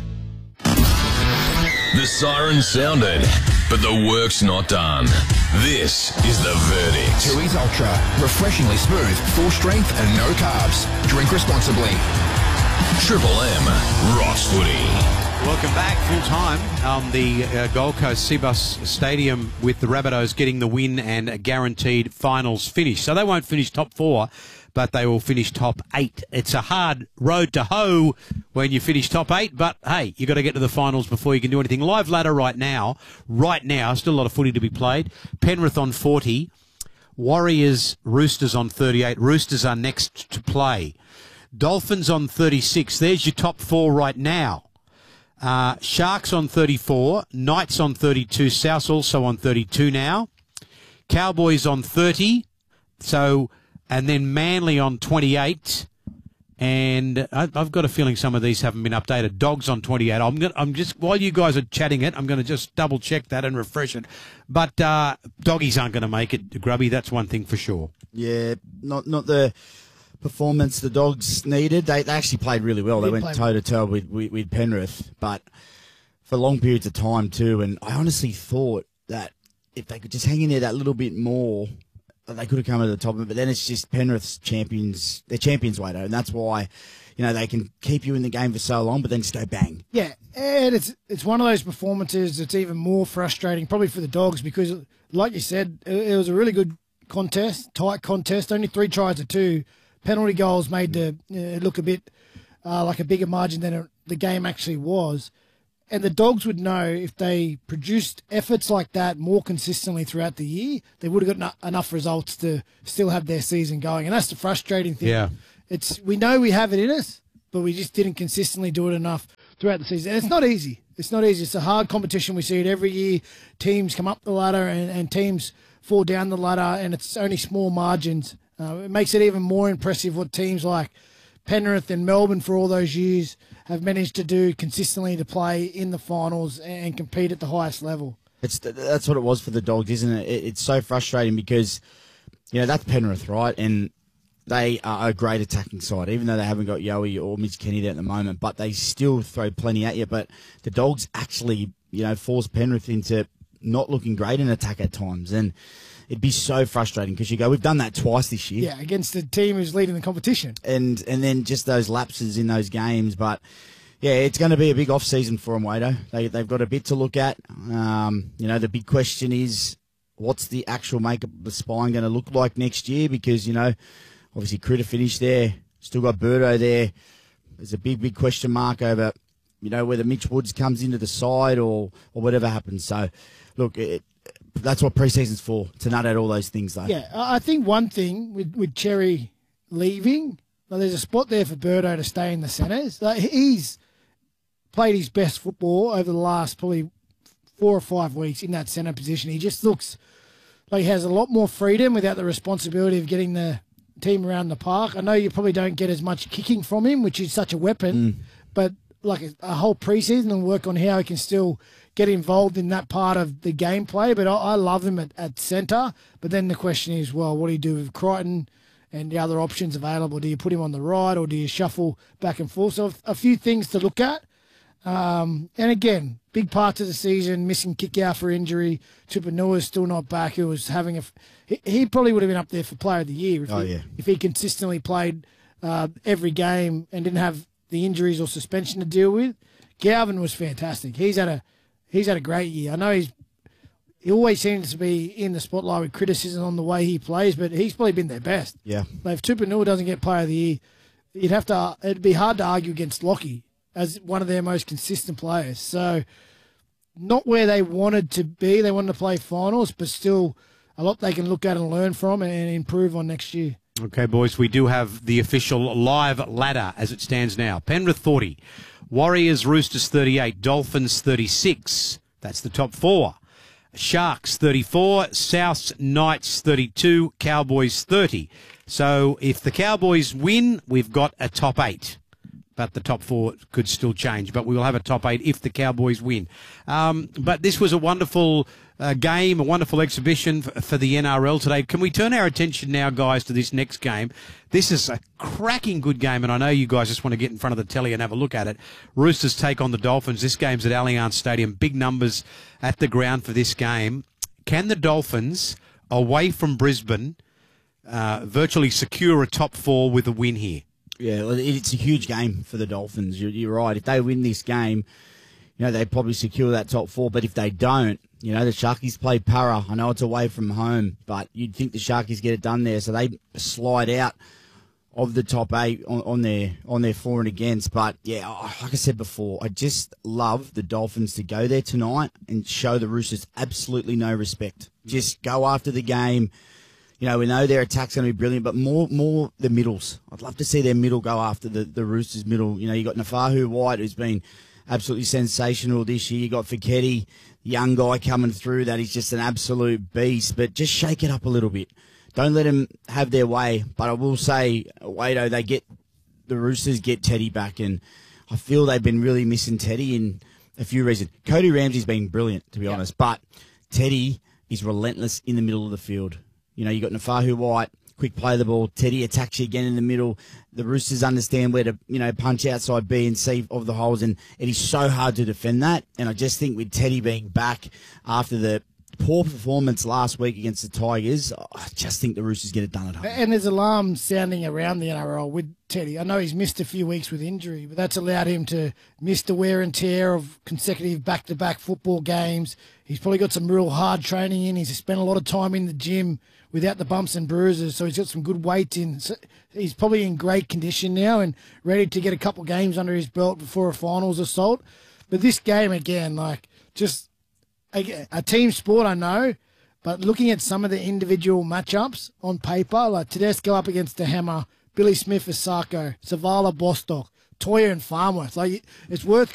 Speaker 10: The siren sounded, but the work's not done. This is the verdict.
Speaker 11: Tooheys Ultra. Refreshingly smooth, full strength and no carbs. Drink responsibly.
Speaker 10: Triple M Ross Footy.
Speaker 1: Welcome back, full time on the Gold Coast Cbus Stadium with the Rabbitohs getting the win and a guaranteed finals finish. So they won't finish top 4, but they will finish top 8. It's a hard road to hoe when you finish top 8, but hey, you got to get to the finals before you can do anything. Live ladder right now, still a lot of footy to be played. Penrith on 40, Warriors, Roosters on 38. Roosters are next to play. Dolphins on 36. There's your top four right now. Sharks on 34. Knights on 32. Souths also on 32 now. Cowboys on 30. So, and then Manly on 28. And I've got a feeling some of these haven't been updated. Dogs on 28. I'm just while you guys are chatting it, I'm going to just double check that and refresh it. But doggies aren't going to make it, Grubby. That's one thing for sure.
Speaker 4: Yeah, not the performance the Dogs needed. They actually played really well. They went toe to toe with Penrith, but for long periods of time too. And I honestly thought that if they could just hang in there that little bit more, they could have come to the top of it. But then it's just Penrith's champions. They're champions, Wado, and that's why they can keep you in the game for so long, but then just go bang.
Speaker 3: Yeah, and it's one of those performances that's even more frustrating, probably for the Dogs, because, like you said, it was a really good contest, tight contest. Only 3 tries to 2. Penalty goals made the look a bit like a bigger margin than the game actually was. And the Dogs would know if they produced efforts like that more consistently throughout the year, they would have got enough results to still have their season going. And that's the frustrating thing.
Speaker 1: Yeah.
Speaker 3: We know we have it in us, but we just didn't consistently do it enough throughout the season. And it's not easy. It's not easy. It's a hard competition. We see it every year. Teams come up the ladder and teams fall down the ladder, and it's only small margins. It makes it even more impressive what teams like Penrith and Melbourne for all those years have managed to do consistently to play in the finals and compete at the highest level.
Speaker 4: That's what it was for the Dogs, isn't it? It's so frustrating because, that's Penrith, right? And they are a great attacking side, even though they haven't got Yowie or Mitch Kenny there at the moment, but they still throw plenty at you. But the Dogs actually, force Penrith into not looking great in attack at times. And it'd be so frustrating because we've done that twice this year.
Speaker 3: Yeah, against the team who's leading the competition.
Speaker 4: And then just those lapses in those games. But, yeah, it's going to be a big off-season for them, Wado. They've got a bit to look at. The big question is, what's the actual makeup of the spine going to look like next year? Because, obviously Critter finished there. Still got Birdo there. There's a big, big question mark over, whether Mitch Woods comes into the side or whatever happens. So, look, that's what pre-season's for, to nut out all those things, though.
Speaker 3: Yeah, I think one thing with Cherry leaving, there's a spot there for Birdo to stay in the centres. He's played his best football over the last probably 4 or 5 weeks in that centre position. He just looks like he has a lot more freedom without the responsibility of getting the team around the park. I know you probably don't get as much kicking from him, which is such a weapon, but like a whole pre-season and work on how he can still get involved in that part of the gameplay. But I love him at centre. But then the question is, well, what do you do with Crichton and the other options available? Do you put him on the right or do you shuffle back and forth? So a few things to look at. And again, big parts of the season, missing kick-out for injury. Tupouniua's still not back. He was having he probably would have been up there for Player of the Year if he consistently played every game and didn't have the injuries or suspension to deal with. Galvin was fantastic. He's had a great year. I know he always seems to be in the spotlight with criticism on the way he plays, but he's probably been their best.
Speaker 4: Yeah.
Speaker 3: Like if Tupouniua doesn't get Player of the Year, it'd be hard to argue against Lockie as one of their most consistent players. So not where they wanted to be. They wanted to play finals, but still a lot they can look at and learn from and improve on next year.
Speaker 1: Okay, boys, we do have the official live ladder as it stands now. Penrith 40, Warriors, Roosters 38, Dolphins 36. That's the top 4. Sharks 34, Souths, Knights 32, Cowboys 30. So if the Cowboys win, we've got a top 8. But the top 4 could still change. But we will have a top 8 if the Cowboys win. But this was a wonderful game, a wonderful exhibition for the NRL today. Can we turn our attention now, guys, to this next game? This is a cracking good game, and I know you guys just want to get in front of the telly and have a look at it. Roosters take on the Dolphins. This game's at Allianz Stadium. Big numbers at the ground for this game. Can the Dolphins, away from Brisbane, virtually secure a top 4 with a win here?
Speaker 4: Yeah, it's a huge game for the Dolphins. You're right. If they win this game, they probably secure that top 4. But if they don't, the Sharkies play Para. I know it's away from home, but you'd think the Sharkies get it done there. So they slide out of the top 8 on their for and against. But, yeah, like I said before, I just love the Dolphins to go there tonight and show the Roosters absolutely no respect. Just go after the game. You know, we know their attack's going to be brilliant, but more the middles. I'd love to see their middle go after the Roosters' middle. You know, you got Nafahu White, who's been absolutely sensational this year. You got Fiketti, young guy coming through that he's just an absolute beast. But just shake it up a little bit. Don't let them have their way. But I will say, Wado, the Roosters get Teddy back, and I feel they've been really missing Teddy in a few reasons. Cody Ramsey's been brilliant, to be honest, but Teddy is relentless in the middle of the field. You know, you got Nafahu White, quick play the ball. Teddy attacks you again in the middle. The Roosters understand where to, you know, punch outside B and C of the holes, and it is so hard to defend that. And I just think with Teddy being back after the poor performance last week against the Tigers, I just think the Roosters get it done at home.
Speaker 3: And there's alarms sounding around the NRL with Teddy. I know he's missed a few weeks with injury, but that's allowed him to miss the wear and tear of consecutive back-to-back football games. He's probably got some real hard training in. He's spent a lot of time in the gym without the bumps and bruises, so he's got some good weight in. So he's probably in great condition now and ready to get a couple games under his belt before a finals assault. But this game, again, like, just a team sport, I know, but looking at some of the individual matchups on paper, like Tedesco up against the Hammer, Billy Smith for Sarko, Savala Bostock, Toya and Farmworth, like, it's worth